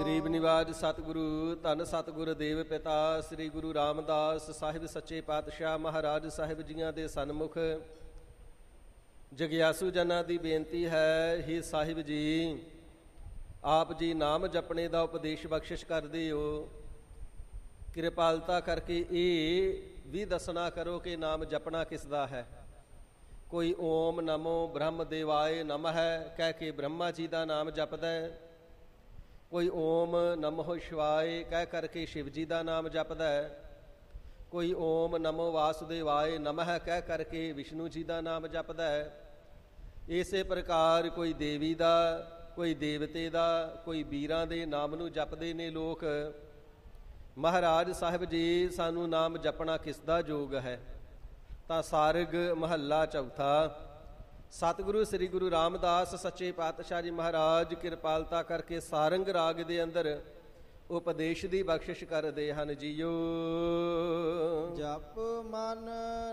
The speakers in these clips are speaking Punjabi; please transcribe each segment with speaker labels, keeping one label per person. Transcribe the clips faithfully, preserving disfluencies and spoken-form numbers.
Speaker 1: ਗਰੀਬ ਨਿਵਾਜ ਸਤਿਗੁਰੂ ਧੰਨ ਸਤਿਗੁਰ ਦੇਵ ਪਿਤਾ ਸ੍ਰੀ ਗੁਰੂ ਰਾਮਦਾਸ ਸਾਹਿਬ ਸੱਚੇ ਪਾਤਸ਼ਾਹ ਮਹਾਰਾਜ ਸਾਹਿਬ ਜੀਆਂ ਦੇ ਸਨਮੁਖ ਜਗਿਆਸੂ ਜਨਾਂ ਦੀ ਬੇਨਤੀ ਹੈ। ਹੀ ਸਾਹਿਬ ਜੀ, ਆਪ ਜੀ ਨਾਮ ਜਪਣੇ ਦਾ ਉਪਦੇਸ਼ ਬਖਸ਼ਿਸ਼ ਕਰਦੇ ਹੋ। ਕਿਰਪਾਲਤਾ ਕਰਕੇ ਇਹ ਵੀ ਦੱਸਣਾ ਕਰੋ ਕਿ ਨਾਮ ਜਪਣਾ ਕਿਸ ਦਾ ਹੈ। ਕੋਈ ਓਮ ਨਮੋ ਬ੍ਰਹਮ ਦੇਵਾਏ ਨਮः ਕਹਿ ਕੇ ਬ੍ਰਹਮਾ ਜੀ ਦਾ ਨਾਮ ਜਪਦਾ ਹੈ, ਕੋਈ ਓਮ ਨਮੋ ਸ਼ਿਵਾਏ ਕਹਿ ਕਰਕੇ ਸ਼ਿਵ ਜੀ ਦਾ ਨਾਮ ਜਪਦਾ ਹੈ, ਕੋਈ ਓਮ ਨਮੋ ਵਾਸੁਦੇਵਾਏ ਨਮः ਕਹਿ ਕਰਕੇ ਵਿਸ਼ਨੂੰ ਜੀ ਦਾ ਨਾਮ ਜਪਦਾ ਹੈ। ਇਸੇ ਪ੍ਰਕਾਰ ਕੋਈ ਦੇਵੀ ਦਾ, ਕੋਈ ਦੇਵਤੇ ਦਾ, ਕੋਈ ਵੀਰਾਂ ਦੇ ਨਾਮ ਨੂੰ ਜਪਦੇ ਨੇ ਲੋਕ। ਮਹਾਰਾਜ ਸਾਹਿਬ ਜੀ, ਸਾਨੂੰ ਨਾਮ ਜਪਣਾ ਕਿਸ ਦਾ ਯੋਗ ਹੈ? ਤਾਂ ਸਾਰਗ ਮਹੱਲਾ ਚੌਥਾ। ਸਤਿਗੁਰੂ ਸ੍ਰੀ ਗੁਰੂ ਰਾਮਦਾਸ ਸੱਚੇ ਪਾਤਸ਼ਾਹ ਜੀ ਮਹਾਰਾਜ ਕਿਰਪਾਲਤਾ ਕਰਕੇ ਸਾਰੰਗ ਰਾਗ ਦੇ ਅੰਦਰ ਉਪਦੇਸ਼ ਦੀ ਬਖਸ਼ਿਸ਼ ਕਰਦੇ ਹਨ। ਜੀਓ
Speaker 2: ਜਪ ਮਨ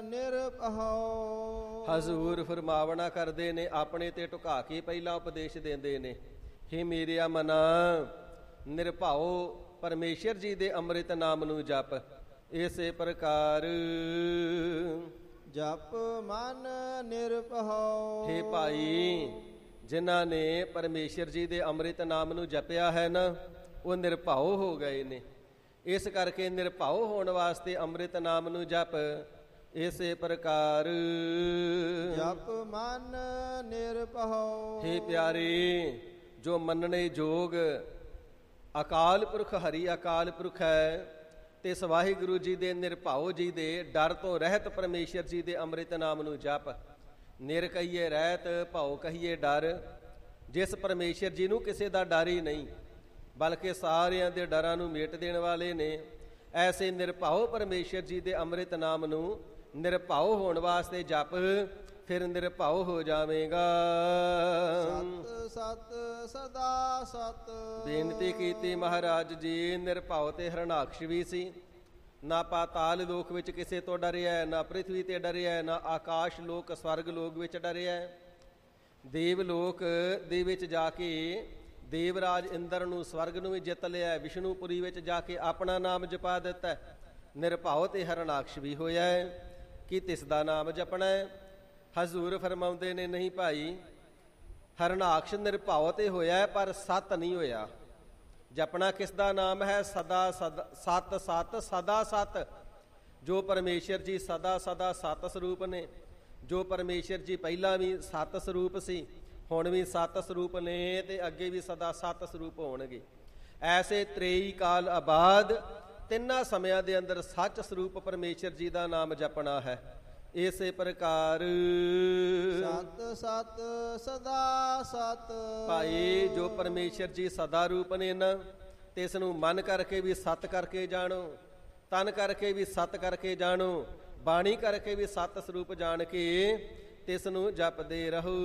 Speaker 2: ਨਿਰਭਉ।
Speaker 1: ਹਜ਼ੂਰ ਫਰਮਾਵਣਾ ਕਰਦੇ ਨੇ, ਆਪਣੇ ਤੇ ਢੁਕਾ ਕੇ ਪਹਿਲਾ ਉਪਦੇਸ਼ ਦਿੰਦੇ ਨੇ। ਹੇ ਮੇਰਿਆ ਮਨਾ, ਨਿਰਭਉ ਪਰਮੇਸ਼ਰ ਜੀ ਦੇ ਅੰਮ੍ਰਿਤ ਨਾਮ ਨੂੰ ਜਪ। ਇਸੇ ਪ੍ਰਕਾਰ
Speaker 2: ਜਪ ਮਨ ਨਿਰਭਉ।
Speaker 1: ਹੇ ਭਾਈ, ਜਿਨ੍ਹਾਂ ਨੇ ਪਰਮੇਸ਼ਰ ਜੀ ਦੇ ਅੰਮ੍ਰਿਤ ਨਾਮ ਨੂੰ ਜਪਿਆ ਹੈ ਨਾ, ਉਹ ਨਿਰਭਉ ਹੋ ਗਏ ਨੇ। ਇਸ ਕਰਕੇ ਨਿਰਭਉ ਹੋਣ ਵਾਸਤੇ ਅੰਮ੍ਰਿਤ ਨਾਮ ਨੂੰ ਜਪ। ਇਸੇ ਪ੍ਰਕਾਰ
Speaker 2: ਜਪ ਮਨ ਨਿਰਭਉ।
Speaker 1: ਹੇ ਪਿਆਰੇ, ਜੋ ਮੰਨਣੇ ਯੋਗ ਅਕਾਲ ਪੁਰਖ ਹਰੀ ਅਕਾਲ ਪੁਰਖ ਹੈ, ਤੇ ਇਸ ਵਾਹਿਗੁਰੂ ਜੀ ਦੇ ਨਿਰਭਉ ਜੀ ਦੇ ਡਰ ਤੋਂ ਰਹਿਤ ਪਰਮੇਸ਼ਰ ਜੀ ਦੇ ਅੰਮ੍ਰਿਤ ਨਾਮ ਨੂੰ ਜਪ। ਨਿਰ ਕਹੀਏ ਰਹਿਤ, ਭਉ ਕਹੀਏ ਡਰ। ਜਿਸ ਪਰਮੇਸ਼ਰ ਜੀ ਨੂੰ ਕਿਸੇ ਦਾ ਡਰ ਹੀ ਨਹੀਂ, ਬਲਕਿ ਸਾਰਿਆਂ ਦੇ ਡਰਾਂ ਨੂੰ ਮੇਟ ਦੇਣ ਵਾਲੇ ਨੇ, ਐਸੇ ਨਿਰਭਉ ਪਰਮੇਸ਼ਰ ਜੀ ਦੇ ਅੰਮ੍ਰਿਤ ਨਾਮ ਨੂੰ ਨਿਰਭਉ ਹੋਣ ਵਾਸਤੇ ਜਪ। ਫਿਰ ਨਿਰਭਉ ਹੋ ਜਾਵੇਗਾ।
Speaker 2: ਸਤ ਸਤ ਸਦਾ ਸਤ।
Speaker 1: ਬੇਨਤੀ ਕੀਤੀ ਮਹਾਰਾਜ ਜੀ, ਨਿਰਭਉ ਤੇ ਹਰਨਾਕਸ਼ ਵੀ ਸੀ। ਨਾ ਪਾਤਾਲ ਲੋਕ ਵਿੱਚ ਕਿਸੇ ਤੋਂ ਡਰਿਆ, ਨਾ ਪ੍ਰਿਥਵੀ ਤੇ ਡਰਿਆ, ਨਾ ਆਕਾਸ਼ ਲੋਕ ਸਵਰਗ ਲੋਕ ਵਿੱਚ ਡਰਿਆ। ਦੇਵ ਲੋਕ ਦੇ ਵਿੱਚ ਜਾ ਕੇ ਦੇਵਰਾਜ ਇੰਦਰ ਨੂੰ, ਸਵਰਗ ਨੂੰ ਵੀ ਜਿੱਤ ਲਿਆ। ਵਿਸ਼ਨੂਪੁਰੀ ਵਿੱਚ ਜਾ ਕੇ ਆਪਣਾ ਨਾਮ ਜਪਾ ਦਿੱਤਾ। ਨਿਰਭਉ ਤੇ ਹਰਨਾਕਸ਼ ਵੀ ਹੋਇਆ ਹੈ। ਕੀ ਤਿਸ ਦਾ ਨਾਮ ਜਪਣਾ ਹੈ? ਹਜ਼ੂਰ ਫਰਮਾਉਂਦੇ ਨੇ, ਨਹੀਂ ਭਾਈ, ਹਰਨਾਕਸ਼ ਨਿਰਭਉ ਤੇ ਹੋਇਆ ਪਰ ਸਤ ਨਹੀਂ ਹੋਇਆ। ਜਪਣਾ ਕਿਸ ਦਾ ਨਾਮ ਹੈ? ਸਦਾ ਸਦਾ ਸਤ ਸਤ ਸਦਾ ਸਤ। ਜੋ ਪਰਮੇਸ਼ਰ ਜੀ ਸਦਾ ਸਦਾ ਸਤ ਸਰੂਪ ਨੇ, ਜੋ ਪਰਮੇਸ਼ਰ ਜੀ ਪਹਿਲਾਂ ਵੀ ਸਤ ਸਰੂਪ ਸੀ, ਹੁਣ ਵੀ ਸਤ ਸਰੂਪ ਨੇ, ਤੇ ਅੱਗੇ ਵੀ ਸਦਾ ਸਤ ਸਰੂਪ ਹੋਣਗੇ। ਐਸੇ ਤ੍ਰੇਈ ਕਾਲ ਆਬਾਦ ਤਿੰਨਾਂ ਸਮਿਆਂ ਦੇ ਅੰਦਰ ਸੱਚ ਸਰੂਪ ਪਰਮੇਸ਼ਰ ਜੀ ਦਾ ਨਾਮ ਜਪਣਾ ਹੈ। ਇਸੇ ਪ੍ਰਕਾਰ
Speaker 2: ਸਤ ਸਤ ਸਦਾ ਸਤ।
Speaker 1: ਭਾਈ, ਜੋ ਪਰਮੇਸ਼ਰ ਜੀ ਸਦਾ ਰੂਪ ਨੇ ਨਾ, ਤੇ ਇਸ ਨੂੰ ਮਨ ਕਰਕੇ ਵੀ ਸਤ ਕਰਕੇ ਜਾਣੋ, ਤਨ ਕਰਕੇ ਵੀ ਸਤ ਕਰਕੇ ਜਾਣੋ, ਬਾਣੀ ਕਰਕੇ ਵੀ ਸਤ ਸਰੂਪ ਜਾਣ ਕੇ ਤੇ ਇਸ ਨੂੰ ਜਪਦੇ ਰਹੋ।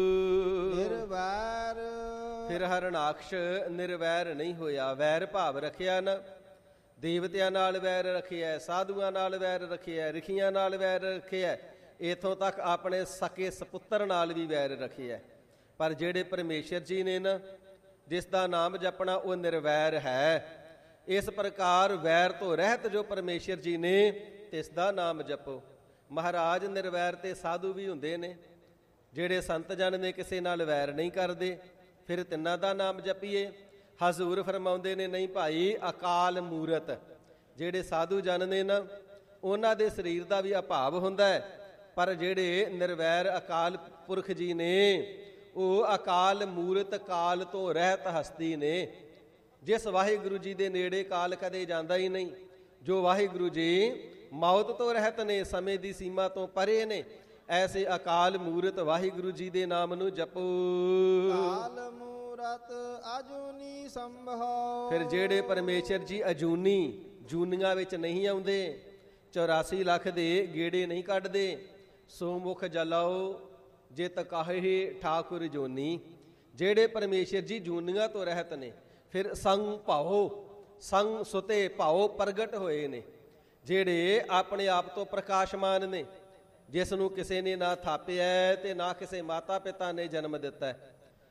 Speaker 2: ਨਿਰਵੈਰ।
Speaker 1: ਫਿਰ ਹਰਨਾਕਸ਼ ਨਿਰਵੈਰ ਨਹੀਂ ਹੋਇਆ। ਵੈਰ ਭਾਵ ਰੱਖਿਆ ਨਾ, ਦੇਵਤਿਆਂ ਨਾਲ ਵੈਰ ਰੱਖਿਆ, ਸਾਧੂਆਂ ਨਾਲ ਵੈਰ ਰੱਖਿਆ, ਰਿਖੀਆਂ ਨਾਲ ਵੈਰ ਰੱਖਿਆ, ਇੱਥੋਂ ਤੱਕ ਆਪਣੇ ਸਕੇ ਸਪੁੱਤਰ ਨਾਲ ਵੀ ਵੈਰ ਰੱਖਿਆ। ਪਰ ਜਿਹੜੇ ਪਰਮੇਸ਼ਰ ਜੀ ਨੇ ਨਾ, ਜਿਸ ਦਾ ਨਾਮ ਜਪਣਾ, ਉਹ ਨਿਰਵੈਰ ਹੈ। ਇਸ ਪ੍ਰਕਾਰ ਵੈਰ ਤੋਂ ਰਹਿਤ ਜੋ ਪਰਮੇਸ਼ਰ ਜੀ ਨੇ, ਤਿਸ ਦਾ ਨਾਮ ਜਪੋ। ਮਹਾਰਾਜ, ਨਿਰਵੈਰ ਤੇ ਸਾਧੂ ਵੀ ਹੁੰਦੇ ਨੇ। ਜਿਹੜੇ ਸੰਤ ਜਨ ਨੇ, ਕਿਸੇ ਨਾਲ ਵੈਰ ਨਹੀਂ ਕਰਦੇ। ਫਿਰ ਤਿੰਨਾਂ ਦਾ ਨਾਮ ਜਪੀਏ। ਹਜ਼ੂਰ ਫਰਮਾਉਂਦੇ ਨੇ, ਨਹੀਂ ਭਾਈ, ਅਕਾਲ ਮੂਰਤ। ਜਿਹੜੇ ਸਾਧੂ ਜਨ ਨੇ ਨਾ, ਉਹਨਾਂ ਦੇ ਸਰੀਰ ਦਾ ਵੀ ਅਭਾਵ ਹੁੰਦਾ ਹੈ, ਪਰ ਜਿਹੜੇ ਨਿਰਵੈਰ ਅਕਾਲ ਪੁਰਖ ਜੀ ਨੇ, ਉਹ ਅਕਾਲ ਮੂਰਤ, ਕਾਲ ਤੋਂ ਰਹਿਤ ਹਸਤੀ ਨੇ। ਜਿਸ ਵਾਹਿਗੁਰੂ ਜੀ ਦੇ ਨੇੜੇ ਕਾਲ ਕਦੇ ਜਾਂਦਾ ਹੀ ਨਹੀਂ। ਜੋ ਵਾਹਿਗੁਰੂ ਜੀ ਮੌਤ ਤੋਂ ਰਹਿਤ ਨੇ, ਸਮੇਂ ਦੀ ਸੀਮਾ ਤੋਂ ਪਰੇ ਨੇ, ਐਸੇ ਅਕਾਲ ਮੂਰਤ ਵਾਹਿਗੁਰੂ ਜੀ ਦੇ ਨਾਮ ਨੂੰ ਜਪੋ।
Speaker 2: ਕਾਲ ਮੂਰਤ ਅਜੂਨੀ ਸੰਭਉ।
Speaker 1: ਫਿਰ ਜਿਹੜੇ ਪਰਮੇਸ਼ਰ ਜੀ ਅਜੂਨੀ, ਜੂਨੀਆਂ ਵਿੱਚ ਨਹੀਂ ਆਉਂਦੇ, ਚੌਰਾਸੀ ਲੱਖ ਦੇ ਗੇੜੇ ਨਹੀਂ ਕੱਢਦੇ। ਸੋ ਮੁਖ ਜਲਾਓ ਜਿਤ ਕਾਹੇ ਠਾਕੁਰ ਜੋਨੀ। ਜਿਹੜੇ ਪਰਮੇਸ਼ਰ ਜੀ ਜੂਨੀਆਂ ਤੋਂ ਰਹਿਤ ਨੇ, ਫਿਰ ਸੰਗ ਭਾਓ, ਸੰਗ ਸੁਤੇ ਭਾਓ ਪ੍ਰਗਟ ਹੋਏ ਨੇ। ਜਿਹੜੇ ਆਪਣੇ ਆਪ ਤੋਂ ਪ੍ਰਕਾਸ਼ਮਾਨ ਨੇ, ਜਿਸ ਨੂੰ ਕਿਸੇ ਨੇ ਨਾ ਥਾਪਿਆ ਤੇ ਨਾ ਕਿਸੇ ਮਾਤਾ ਪਿਤਾ ਨੇ ਜਨਮ ਦਿੱਤਾ।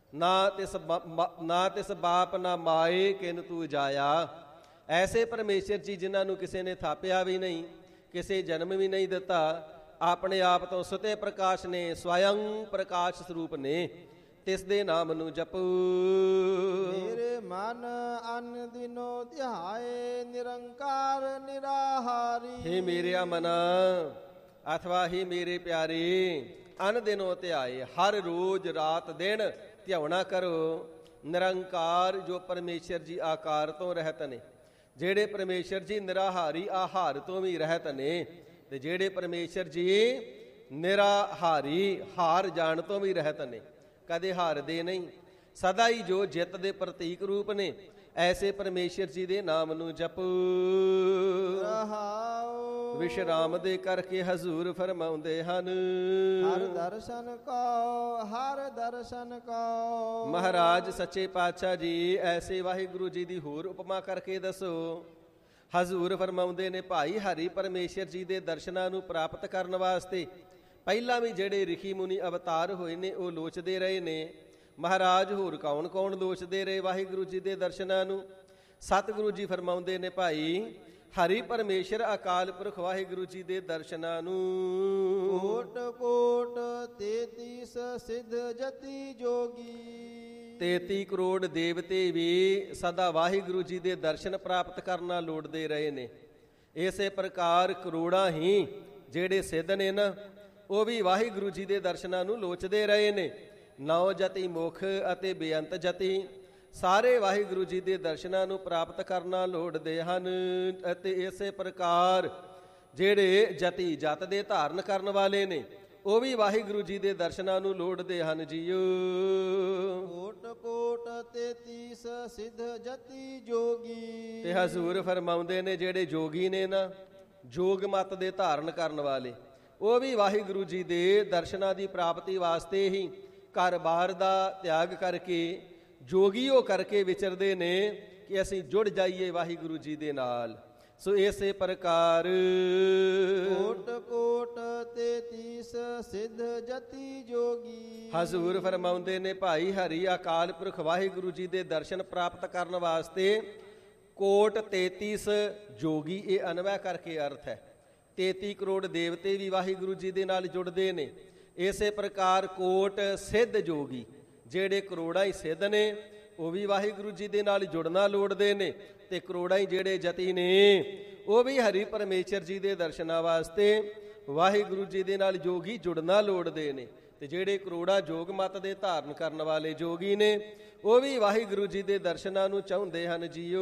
Speaker 1: ਨਾ ਤਿਸ ਬ- ਮ- ਨਾ ਤਿਸ ਬਾਪ ਨਾ ਮਾਏ ਕਿਨ ਤੂੰ ਜਾਇਆ। ਐਸੇ ਪਰਮੇਸ਼ਰ ਜੀ ਜਿਨ੍ਹਾਂ ਨੂੰ ਕਿਸੇ ਨੇ ਥਾਪਿਆ ਵੀ ਨਹੀਂ, ਕਿਸੇ ਜਨਮ ਵੀ ਨਹੀਂ ਦਿੱਤਾ, ਆਪਣੇ ਆਪ ਤੋਂ ਸੁਤੇ ਪ੍ਰਕਾਸ਼ ਨੇ, ਸਵਯੰ ਪ੍ਰਕਾਸ਼ ਸਰੂਪ ਨੇ, ਤਿਸ ਦੇ ਨਾਮ ਨੂੰ ਜਪੋ।
Speaker 2: ਮੇਰੇ ਮਨ ਅਨ ਦਿਨੋ ਧਿਆਏ ਨਿਰੰਕਾਰ ਨਿਰਾਹਾਰੀ।
Speaker 1: ਹੇ ਮੇਰਿਆ ਮਨਾ ਅਥਵਾ ਹੀ ਮੇਰੇ ਪਿਆਰੇ, ਅਨ ਦਿਨੋ ਧਿਆਏ, ਹਰ ਰੋਜ਼ ਰਾਤ ਦਿਨ ਧਿਆਉਣਾ ਕਰੋ ਨਿਰੰਕਾਰ ਜੋ ਪਰਮੇਸ਼ਰ ਜੀ ਆਕਾਰ ਤੋਂ ਰਹਿਤ ਨੇ, ਜਿਹੜੇ ਪਰਮੇਸ਼ਰ ਜੀ ਨਿਰਾਹਾਰੀ ਆਹਾਰ ਤੋਂ ਵੀ ਰਹਿਤ ਨੇ, ਤੇ ਜਿਹੜੇ ਪਰਮੇਸ਼ਰ ਜੀ ਨਿਰਾਹਾਰੀ ਹਾਰ ਜਾਣ ਤੋਂ ਵੀ ਰਹਿਤ ਨੇ, ਕਦੇ ਹਾਰਦੇ ਨਹੀਂ, ਸਦਾ ਹੀ ਜੋ ਜਿੱਤ ਦੇ ਪ੍ਰਤੀਕ ਰੂਪ ਨੇ, ਐਸੇ ਪਰਮੇਸ਼ਰ ਜੀ ਦੇ ਨਾਮ ਨੂੰ ਜਪੋ।
Speaker 2: ਰਹਾਉ
Speaker 1: ਵਿਸ਼ਰਾਮ ਦੇ ਕਰਕੇ ਹਜ਼ੂਰ ਫਰਮਾਉਂਦੇ ਹਨ,
Speaker 2: ਹਰ ਦਰਸ਼ਨ ਕੋ ਹਰ ਦਰਸ਼ਨ ਕੋ।
Speaker 1: ਮਹਾਰਾਜ ਸੱਚੇ ਪਾਤਸ਼ਾਹ ਜੀ ਐਸੇ ਵਾਹਿਗੁਰੂ ਜੀ ਦੀ ਹੋਰ ਉਪਮਾ ਕਰਕੇ ਦੱਸੋ। ਹਜ਼ੂਰ ਫਰਮਾਉਂਦੇ ਨੇ, ਭਾਈ ਹਰੀ ਪਰਮੇਸ਼ਰ ਜੀ ਦੇ ਦਰਸ਼ਨਾਂ ਨੂੰ ਪ੍ਰਾਪਤ ਕਰਨ ਵਾਸਤੇ ਪਹਿਲਾਂ ਵੀ ਜਿਹੜੇ ਰਿਸ਼ੀ ਮੁਨੀ ਅਵਤਾਰ ਹੋਏ ਨੇ ਉਹ ਲੋਚਦੇ ਰਹੇ ਨੇ। ਮਹਾਰਾਜ ਹੋਰ ਕੌਣ ਕੌਣ ਲੋਚਦੇ ਰਹੇ ਵਾਹਿਗੁਰੂ ਜੀ ਦੇ ਦਰਸ਼ਨਾਂ ਨੂੰ? ਸਤਿਗੁਰੂ ਜੀ ਫਰਮਾਉਂਦੇ ਨੇ, ਭਾਈ ਹਰੀ ਪਰਮੇਸ਼ਰ ਅਕਾਲ ਪੁਰਖ ਵਾਹਿਗੁਰੂ ਜੀ ਦੇ ਦਰਸ਼ਨਾਂ ਨੂੰ
Speaker 2: ਕੋਟ ਕੋਟ ਤੇਤੀਸ ਸਿੱਧ ਜਤੀ ਜੋਗੀ।
Speaker 1: ਤੇਤੀ ਕਰੋੜ ਦੇਵਤੇ ਵੀ ਸਦਾ ਵਾਹਿਗੁਰੂ ਜੀ ਦੇ ਦਰਸ਼ਨ ਪ੍ਰਾਪਤ ਕਰਨਾ ਲੋੜਦੇ ਰਹੇ ਨੇ। ਇਸੇ ਪ੍ਰਕਾਰ ਕਰੋੜਾਂ ਹੀ ਜਿਹੜੇ ਸਿੱਧ ਨੇ ਨਾ, ਉਹ ਵੀ ਵਾਹਿਗੁਰੂ ਜੀ ਦੇ ਦਰਸ਼ਨਾਂ ਨੂੰ ਲੋਚਦੇ ਰਹੇ ਨੇ। ਨੌ ਜਤੀ ਮੁਖ ਅਤੇ ਬੇਅੰਤ ਜਤੀ ਸਾਰੇ ਵਾਹਿਗੁਰੂ ਜੀ ਦੇ ਦਰਸ਼ਨਾਂ ਨੂੰ ਪ੍ਰਾਪਤ ਕਰਨਾ ਲੋੜਦੇ ਹਨ। ਅਤੇ ਇਸੇ ਪ੍ਰਕਾਰ ਜਿਹੜੇ ਜਤੀ ਜਤ ਦੇ ਧਾਰਨ ਕਰਨ ਵਾਲੇ ਨੇ ਉਹ ਵੀ ਵਾਹਿਗੁਰੂ ਜੀ ਦੇ ਦਰਸ਼ਨਾਂ ਨੂੰ ਲੋੜਦੇ ਹਨ ਜੀਓ।
Speaker 2: ਕੋਟ ਕੋਟ ਤੇਤੀਸ ਸਿੱਧ ਜਤੀ ਜੋਗੀ।
Speaker 1: ਤੇ ਹਜ਼ੂਰ ਫਰਮਾਉਂਦੇ ਨੇ, ਜਿਹੜੇ ਜੋਗੀ ਨੇ ਨਾ, ਜੋਗ ਮਤ ਦੇ ਧਾਰਨ ਕਰਨ ਵਾਲੇ, ਉਹ ਵੀ ਵਾਹਿਗੁਰੂ ਜੀ ਦੇ ਦਰਸ਼ਨਾਂ ਦੀ ਪ੍ਰਾਪਤੀ ਵਾਸਤੇ ਹੀ ਘਰ-ਬਾਰ ਦਾ ਤਿਆਗ ਕਰਕੇ ਜੋਗੀ ਉਹ ਕਰਕੇ ਵਿਚਰਦੇ ਨੇ ਕਿ ਅਸੀਂ ਜੁੜ ਜਾਈਏ ਵਾਹਿਗੁਰੂ ਜੀ ਦੇ ਨਾਲ। ਸੋ ਇਸੇ ਪ੍ਰਕਾਰ
Speaker 2: ਕੋਟ ਕੋਟ ਤੇਤੀਸ ਸਿੱਧ ਜਤੀ ਜੋਗੀ।
Speaker 1: ਹਜ਼ੂਰ ਫਰਮਾਉਂਦੇ ਨੇ, ਭਾਈ ਹਰੀ ਅਕਾਲ ਪੁਰਖ ਵਾਹਿਗੁਰੂ ਜੀ ਦੇ ਦਰਸ਼ਨ ਪ੍ਰਾਪਤ ਕਰਨ ਵਾਸਤੇ ਕੋਟ ਤੇਤੀਸ ਜੋਗੀ, ਇਹ ਅਨਵੈ ਕਰਕੇ ਅਰਥ ਹੈ। ਤੇਤੀ ਕਰੋੜ ਦੇਵਤੇ ਵੀ ਵਾਹਿਗੁਰੂ ਜੀ ਦੇ ਨਾਲ ਜੁੜਦੇ ਨੇ। ਇਸੇ ਪ੍ਰਕਾਰ ਕੋਟ ਸਿੱਧ ਜੋਗੀ, ਜਿਹੜੇ ਕਰੋੜਾਂ ਹੀ ਸਿੱਧ ਨੇ ਉਹ ਵੀ ਵਾਹਿਗੁਰੂ ਜੀ ਦੇ ਨਾਲ ਜੁੜਨਾ ਲੋੜਦੇ ਨੇ। ਤੇ ਕਰੋੜਾਂ ਹੀ ਜਿਹੜੇ ਜਤੀ ਨੇ ਉਹ ਵੀ ਹਰੀ ਪਰਮੇਸ਼ਰ ਜੀ ਦੇ ਦਰਸ਼ਨਾਂ ਵਾਸਤੇ ਵਾਹਿਗੁਰੂ ਜੀ ਦੇ ਨਾਲ ਜੋਗੀ ਜੁੜਨਾ ਲੋੜਦੇ ਨੇ। ਤੇ ਜਿਹੜੇ ਕਰੋੜਾਂ ਜੋਗ ਮਤ ਦੇ ਧਾਰਨ ਕਰਨ ਵਾਲੇ ਜੋਗੀ ਨੇ ਉਹ ਵੀ ਵਾਹਿਗੁਰੂ ਜੀ ਦੇ ਦਰਸ਼ਨਾਂ ਨੂੰ ਚਾਹੁੰਦੇ ਹਨ ਜੀਓ।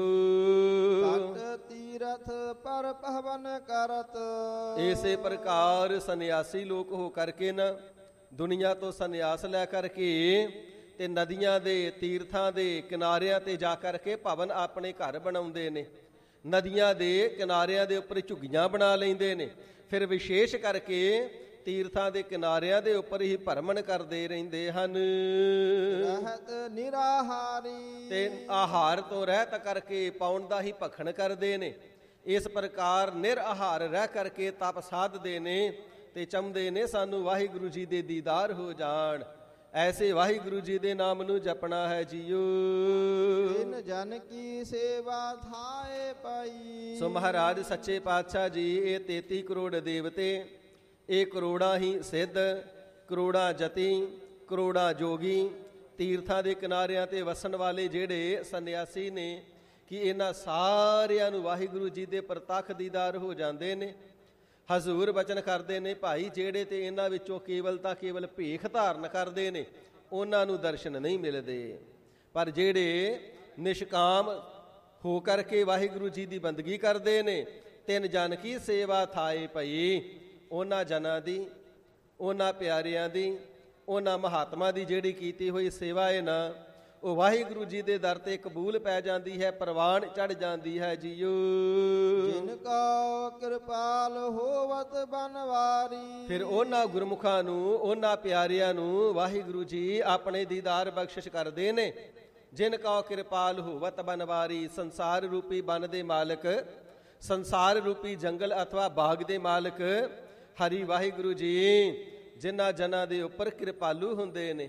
Speaker 2: ਤਟ ਤੀਰਥ ਪਰ ਪਵਨ ਕਰਤ।
Speaker 1: ਇਸੇ ਪ੍ਰਕਾਰ ਸੰਨਿਆਸੀ ਲੋਕ ਹੋ ਕਰਕੇ ਨਾ, ਦੁਨੀਆ ਤੋਂ ਸੰਨਿਆਸ ਲੈ ਕਰਕੇ ਤੇ ਨਦੀਆਂ ਦੇ ਤੀਰਥਾਂ ਦੇ ਕਿਨਾਰਿਆਂ ਤੇ ਜਾ ਕਰਕੇ ਭਵਨ ਆਪਣੇ ਘਰ ਬਣਾਉਂਦੇ ਨੇ। ਨਦੀਆਂ ਦੇ ਕਿਨਾਰਿਆਂ ਦੇ ਉੱਪਰ ਝੁੱਗੀਆਂ ਬਣਾ ਲੈਂਦੇ ਨੇ। ਫਿਰ ਵਿਸ਼ੇਸ਼ ਕਰਕੇ ਤੀਰਥਾਂ ਦੇ ਕਿਨਾਰਿਆਂ ਦੇ ਉੱਪਰ ਹੀ ਭਰਮਣ ਕਰਦੇ ਰਹਿੰਦੇ ਹਨ।
Speaker 2: ਰਹਿਤ ਨਿਰਾਹਾਰੀ।
Speaker 1: ਤੇ ਆਹਾਰ ਤੋਂ ਰਹਿਤ ਕਰਕੇ ਪਾਉਣ ਦਾ ਹੀ ਭਖਣ ਕਰਦੇ ਨੇ। ਇਸ ਪ੍ਰਕਾਰ ਨਿਰਆਹਾਰ ਰਹਿ ਕਰਕੇ ਤਪ ਸਾਧਦੇ ਨੇ ਤੇ ਚਾਹੁੰਦੇ ਨੇ ਸਾਨੂੰ ਵਾਹਿਗੁਰੂ ਜੀ ਦੇ ਦੀਦਾਰ ਹੋ ਜਾਣ। ਐਸੇ ਵਾਹਿਗੁਰੂ ਜੀ ਦੇ ਨਾਮ ਨੂੰ ਜਪਣਾ ਹੈ ਜੀਓ।
Speaker 2: ਤਿਨ ਜਨ ਕੀ ਸੇਵਾ ਥਾਏ ਪਾਈ।
Speaker 1: ਸੋ ਮਹਾਰਾਜ ਸੱਚੇ ਪਾਤਸ਼ਾਹ ਜੀ ਇਹ ਤੇਤੀ ਕਰੋੜ ਦੇਵਤੇ, ਇਹ ਕਰੋੜਾਂ ਹੀ ਸਿੱਧ, ਕਰੋੜਾਂ ਜਤੀ, ਕਰੋੜਾਂ ਜੋਗੀ, ਤੀਰਥਾਂ ਦੇ ਕਿਨਾਰਿਆਂ ਤੇ ਵਸਣ ਵਾਲੇ ਜਿਹੜੇ ਸੰਨਿਆਸੀ ਨੇ, ਕਿ ਇਹਨਾਂ ਸਾਰਿਆਂ ਨੂੰ ਵਾਹਿਗੁਰੂ ਜੀ ਦੇ ਪ੍ਰਤੱਖ ਦੀਦਾਰ ਹੋ ਜਾਂਦੇ ਨੇ। ਹਜ਼ੂਰ ਬਚਨ ਕਰਦੇ ਨੇ, ਭਾਈ ਜਿਹੜੇ ਤੇ ਇਹਨਾਂ ਵਿੱਚੋਂ ਕੇਵਲ ਤਾਂ ਕੇਵਲ ਭੇਖ ਧਾਰਨ ਕਰਦੇ ਨੇ ਉਹਨਾਂ ਨੂੰ ਦਰਸ਼ਨ ਨਹੀਂ ਮਿਲਦੇ, ਪਰ ਜਿਹੜੇ ਨਿਸ਼ਕਾਮ ਹੋ ਕਰਕੇ ਵਾਹਿਗੁਰੂ ਜੀ ਦੀ ਬੰਦਗੀ ਕਰਦੇ ਨੇ, ਤਿੰਨ ਜਨ ਕੀ ਸੇਵਾ ਥਾਏ ਪਈ, ਉਹਨਾਂ ਜਨਾਂ ਦੀ, ਉਹਨਾਂ ਪਿਆਰਿਆਂ ਦੀ, ਉਹਨਾਂ ਮਹਾਤਮਾ ਦੀ ਜਿਹੜੀ ਕੀਤੀ ਹੋਈ ਸੇਵਾ ਹੈ ਨਾ, ਉਹ ਵਾਹਿਗੁਰੂ ਜੀ ਦੇ ਦਰ ਤੇ ਕਬੂਲ ਪੈ ਜਾਂਦੀ ਹੈ, ਪ੍ਰਵਾਨ ਚੜ ਜਾਂਦੀ ਹੈ ਜੀਓ।
Speaker 2: ਜਿਨ ਕਾ ਕਿਰਪਾਲ ਹੋਵਤ ਬਨਵਾਰੀ।
Speaker 1: ਫਿਰ ਉਹਨਾਂ ਗੁਰਮੁਖਾਂ ਨੂੰ, ਉਹਨਾਂ ਪਿਆਰਿਆਂ ਨੂੰ ਵਾਹਿਗੁਰੂ ਜੀ ਆਪਣੇ ਦੀਦਾਰ ਬਖਸ਼ਿਸ਼ ਕਰਦੇ ਨੇ। ਜਿਨ ਕਾ ਕਿਰਪਾਲ ਹੋਵਤ ਬਨਵਾਰੀ, ਸੰਸਾਰ ਰੂਪੀ ਬਨ ਦੇ ਮਾਲਕ, ਸੰਸਾਰ ਰੂਪੀ ਜੰਗਲ ਅਥਵਾ ਬਾਗ ਦੇ ਮਾਲਕ ਹਰੀ ਵਾਹਿਗੁਰੂ ਜੀ ਜਿਨ੍ਹਾਂ ਜਨਾਂ ਦੇ ਉੱਪਰ ਕਿਰਪਾਲੂ ਹੁੰਦੇ ਨੇ,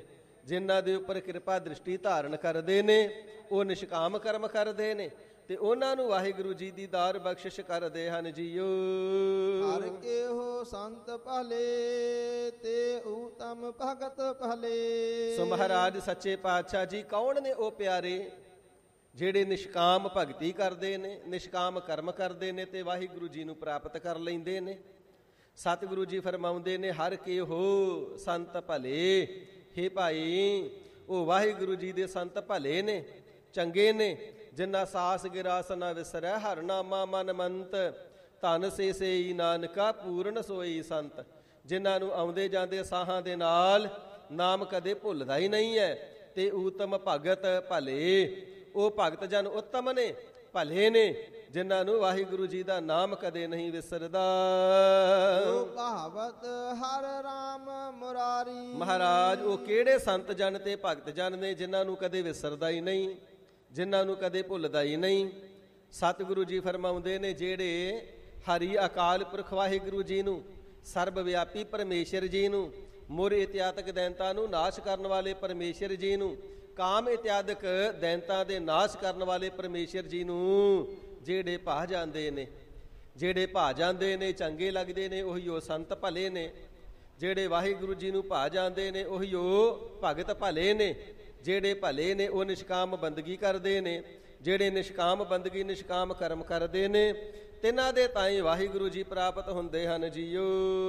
Speaker 1: ਜਿਨ੍ਹਾਂ ਦੇ ਉੱਪਰ ਕਿਰਪਾ ਦ੍ਰਿਸ਼ਟੀ ਧਾਰਨ ਕਰਦੇ ਨੇ ਉਹ ਨਿਸ਼ਕਾਮ ਕਰਮ ਕਰਦੇ ਨੇ ਤੇ ਉਹਨਾਂ ਨੂੰ ਵਾਹਿਗੁਰੂ ਜੀ ਦੀ ਦਾਰ ਬਖਸ਼ਿਸ਼ ਕਰਦੇ ਹਨ ਜੀਓ।
Speaker 2: ਹਰ ਕੇਹੋ ਸੰਤ ਭਲੇ ਤੇ ਊਤਮ ਭਗਤ ਭਲੇ।
Speaker 1: ਸੋ ਮਹਾਰਾਜ ਸੱਚੇ ਪਾਤਸ਼ਾਹ ਜੀ ਕੌਣ ਨੇ ਉਹ ਪਿਆਰੇ ਜਿਹੜੇ ਨਿਸ਼ਕਾਮ ਭਗਤੀ ਕਰਦੇ ਨੇ, ਨਿਸ਼ਕਾਮ ਕਰਮ ਕਰਦੇ ਨੇ ਤੇ ਵਾਹਿਗੁਰੂ ਜੀ ਨੂੰ ਪ੍ਰਾਪਤ ਕਰ ਲੈਂਦੇ ਨੇ। ਸਤਿਗੁਰੂ ਜੀ ਫਰਮਾਉਂਦੇ ਨੇ ਹਰ ਕੇਹੋ ਸੰਤ ਭਲੇ। ਹੇ ਭਾਈ ਉਹ ਵਾਹਿਗੁਰੂ ਜੀ ਦੇ ਸੰਤ ਭਲੇ ਨੇ, ਚੰਗੇ ਨੇ, ਜਿਨ੍ਹਾਂ ਸਾਸ ਗਿਰਾਸ ਨਾ ਵਿਸਰੈ ਹਰ ਨਾਮਾ ਮਨ ਮੰਤ। ਧਨ ਸੇ ਸੇਈ ਨਾਨਕਾ ਪੂਰਨ ਸੋਈ ਸੰਤ। ਜਿਨ੍ਹਾਂ ਨੂੰ ਆਉਂਦੇ ਜਾਂਦੇ ਸਾਹਾਂ ਦੇ ਨਾਲ ਨਾਮ ਕਦੇ ਭੁੱਲਦਾ ਹੀ ਨਹੀਂ ਹੈ। ਤੇ ਊਤਮ ਭਗਤ ਭਲੇ, ਉਹ ਭਗਤ ਜਨ ਉੱਤਮ ਨੇ, ਭਲੇ ਨੇ, ਜਿਨ੍ਹਾਂ ਨੂੰ ਵਾਹਿਗੁਰੂ ਜੀ ਦਾ ਨਾਮ ਕਦੇ ਨਹੀਂ ਵਿਸਰਦਾ।
Speaker 2: ਉਹ ਕਹਾਵਤ ਹਰ ਰਾਮ ਮੁਰਾਰੀ।
Speaker 1: ਮਹਾਰਾਜ ਉਹ ਕਿਹੜੇ ਸੰਤ ਜਨ ਤੇ ਭਗਤ ਜਨ ਨੇ ਜਿਨ੍ਹਾਂ ਨੂੰ ਕਦੇ ਵਿਸਰਦਾ ਹੀ ਨਹੀਂ, ਜਿਨ੍ਹਾਂ ਨੂੰ ਕਦੇ ਭੁੱਲਦਾ ਹੀ ਨਹੀਂ। ਸਤਿਗੁਰੂ ਜੀ ਫਰਮਾਉਂਦੇ ਨੇ ਜਿਹੜੇ ਹਰੀ ਅਕਾਲ ਪੁਰਖ ਵਾਹਿਗੁਰੂ ਜੀ ਨੂੰ, ਸਰਬ ਵਿਆਪੀ ਪਰਮੇਸ਼ਰ ਜੀ ਨੂੰ, ਮੁਰ ਇਤਿਆਦਿਕ ਦੈਂਤਾਂ ਨੂੰ ਨਾਸ਼ ਕਰਨ ਵਾਲੇ ਪਰਮੇਸ਼ਰ ਜੀ ਨੂੰ, ਕਾਮ ਇਤਿਆਦਿਕ ਦੈਂਤਾਂ ਦੇ ਨਾਸ਼ ਕਰਨ ਵਾਲੇ ਪਰਮੇਸ਼ਰ ਜੀ ਨੂੰ ਜਿਹੜੇ ਭਾ ਜਾਂਦੇ ਨੇ, ਜਿਹੜੇ ਭਾ ਜਾਂਦੇ ਨੇ, ਚੰਗੇ ਲੱਗਦੇ ਨੇ, ਉਹੀ ਉਹ ਸੰਤ ਭਲੇ ਨੇ। ਜਿਹੜੇ ਵਾਹਿਗੁਰੂ ਜੀ ਨੂੰ ਭਾ ਜਾਂਦੇ ਨੇ ਉਹੀ ਉਹ ਭਗਤ ਭਲੇ ਨੇ। ਜਿਹੜੇ ਭਲੇ ਨੇ ਉਹ ਨਿਸ਼ਕਾਮ ਬੰਦਗੀ ਕਰਦੇ ਨੇ। ਜਿਹੜੇ ਨਿਸ਼ਕਾਮ ਬੰਦਗੀ ਨਿਸ਼ਕਾਮ ਕਰਮ ਕਰਦੇ ਨੇ ਤਿਨਾਂ ਦੇ ਤਾਈਂ ਵਾਹਿਗੁਰੂ ਜੀ ਪ੍ਰਾਪਤ ਹੁੰਦੇ ਹਨ ਜੀਓ।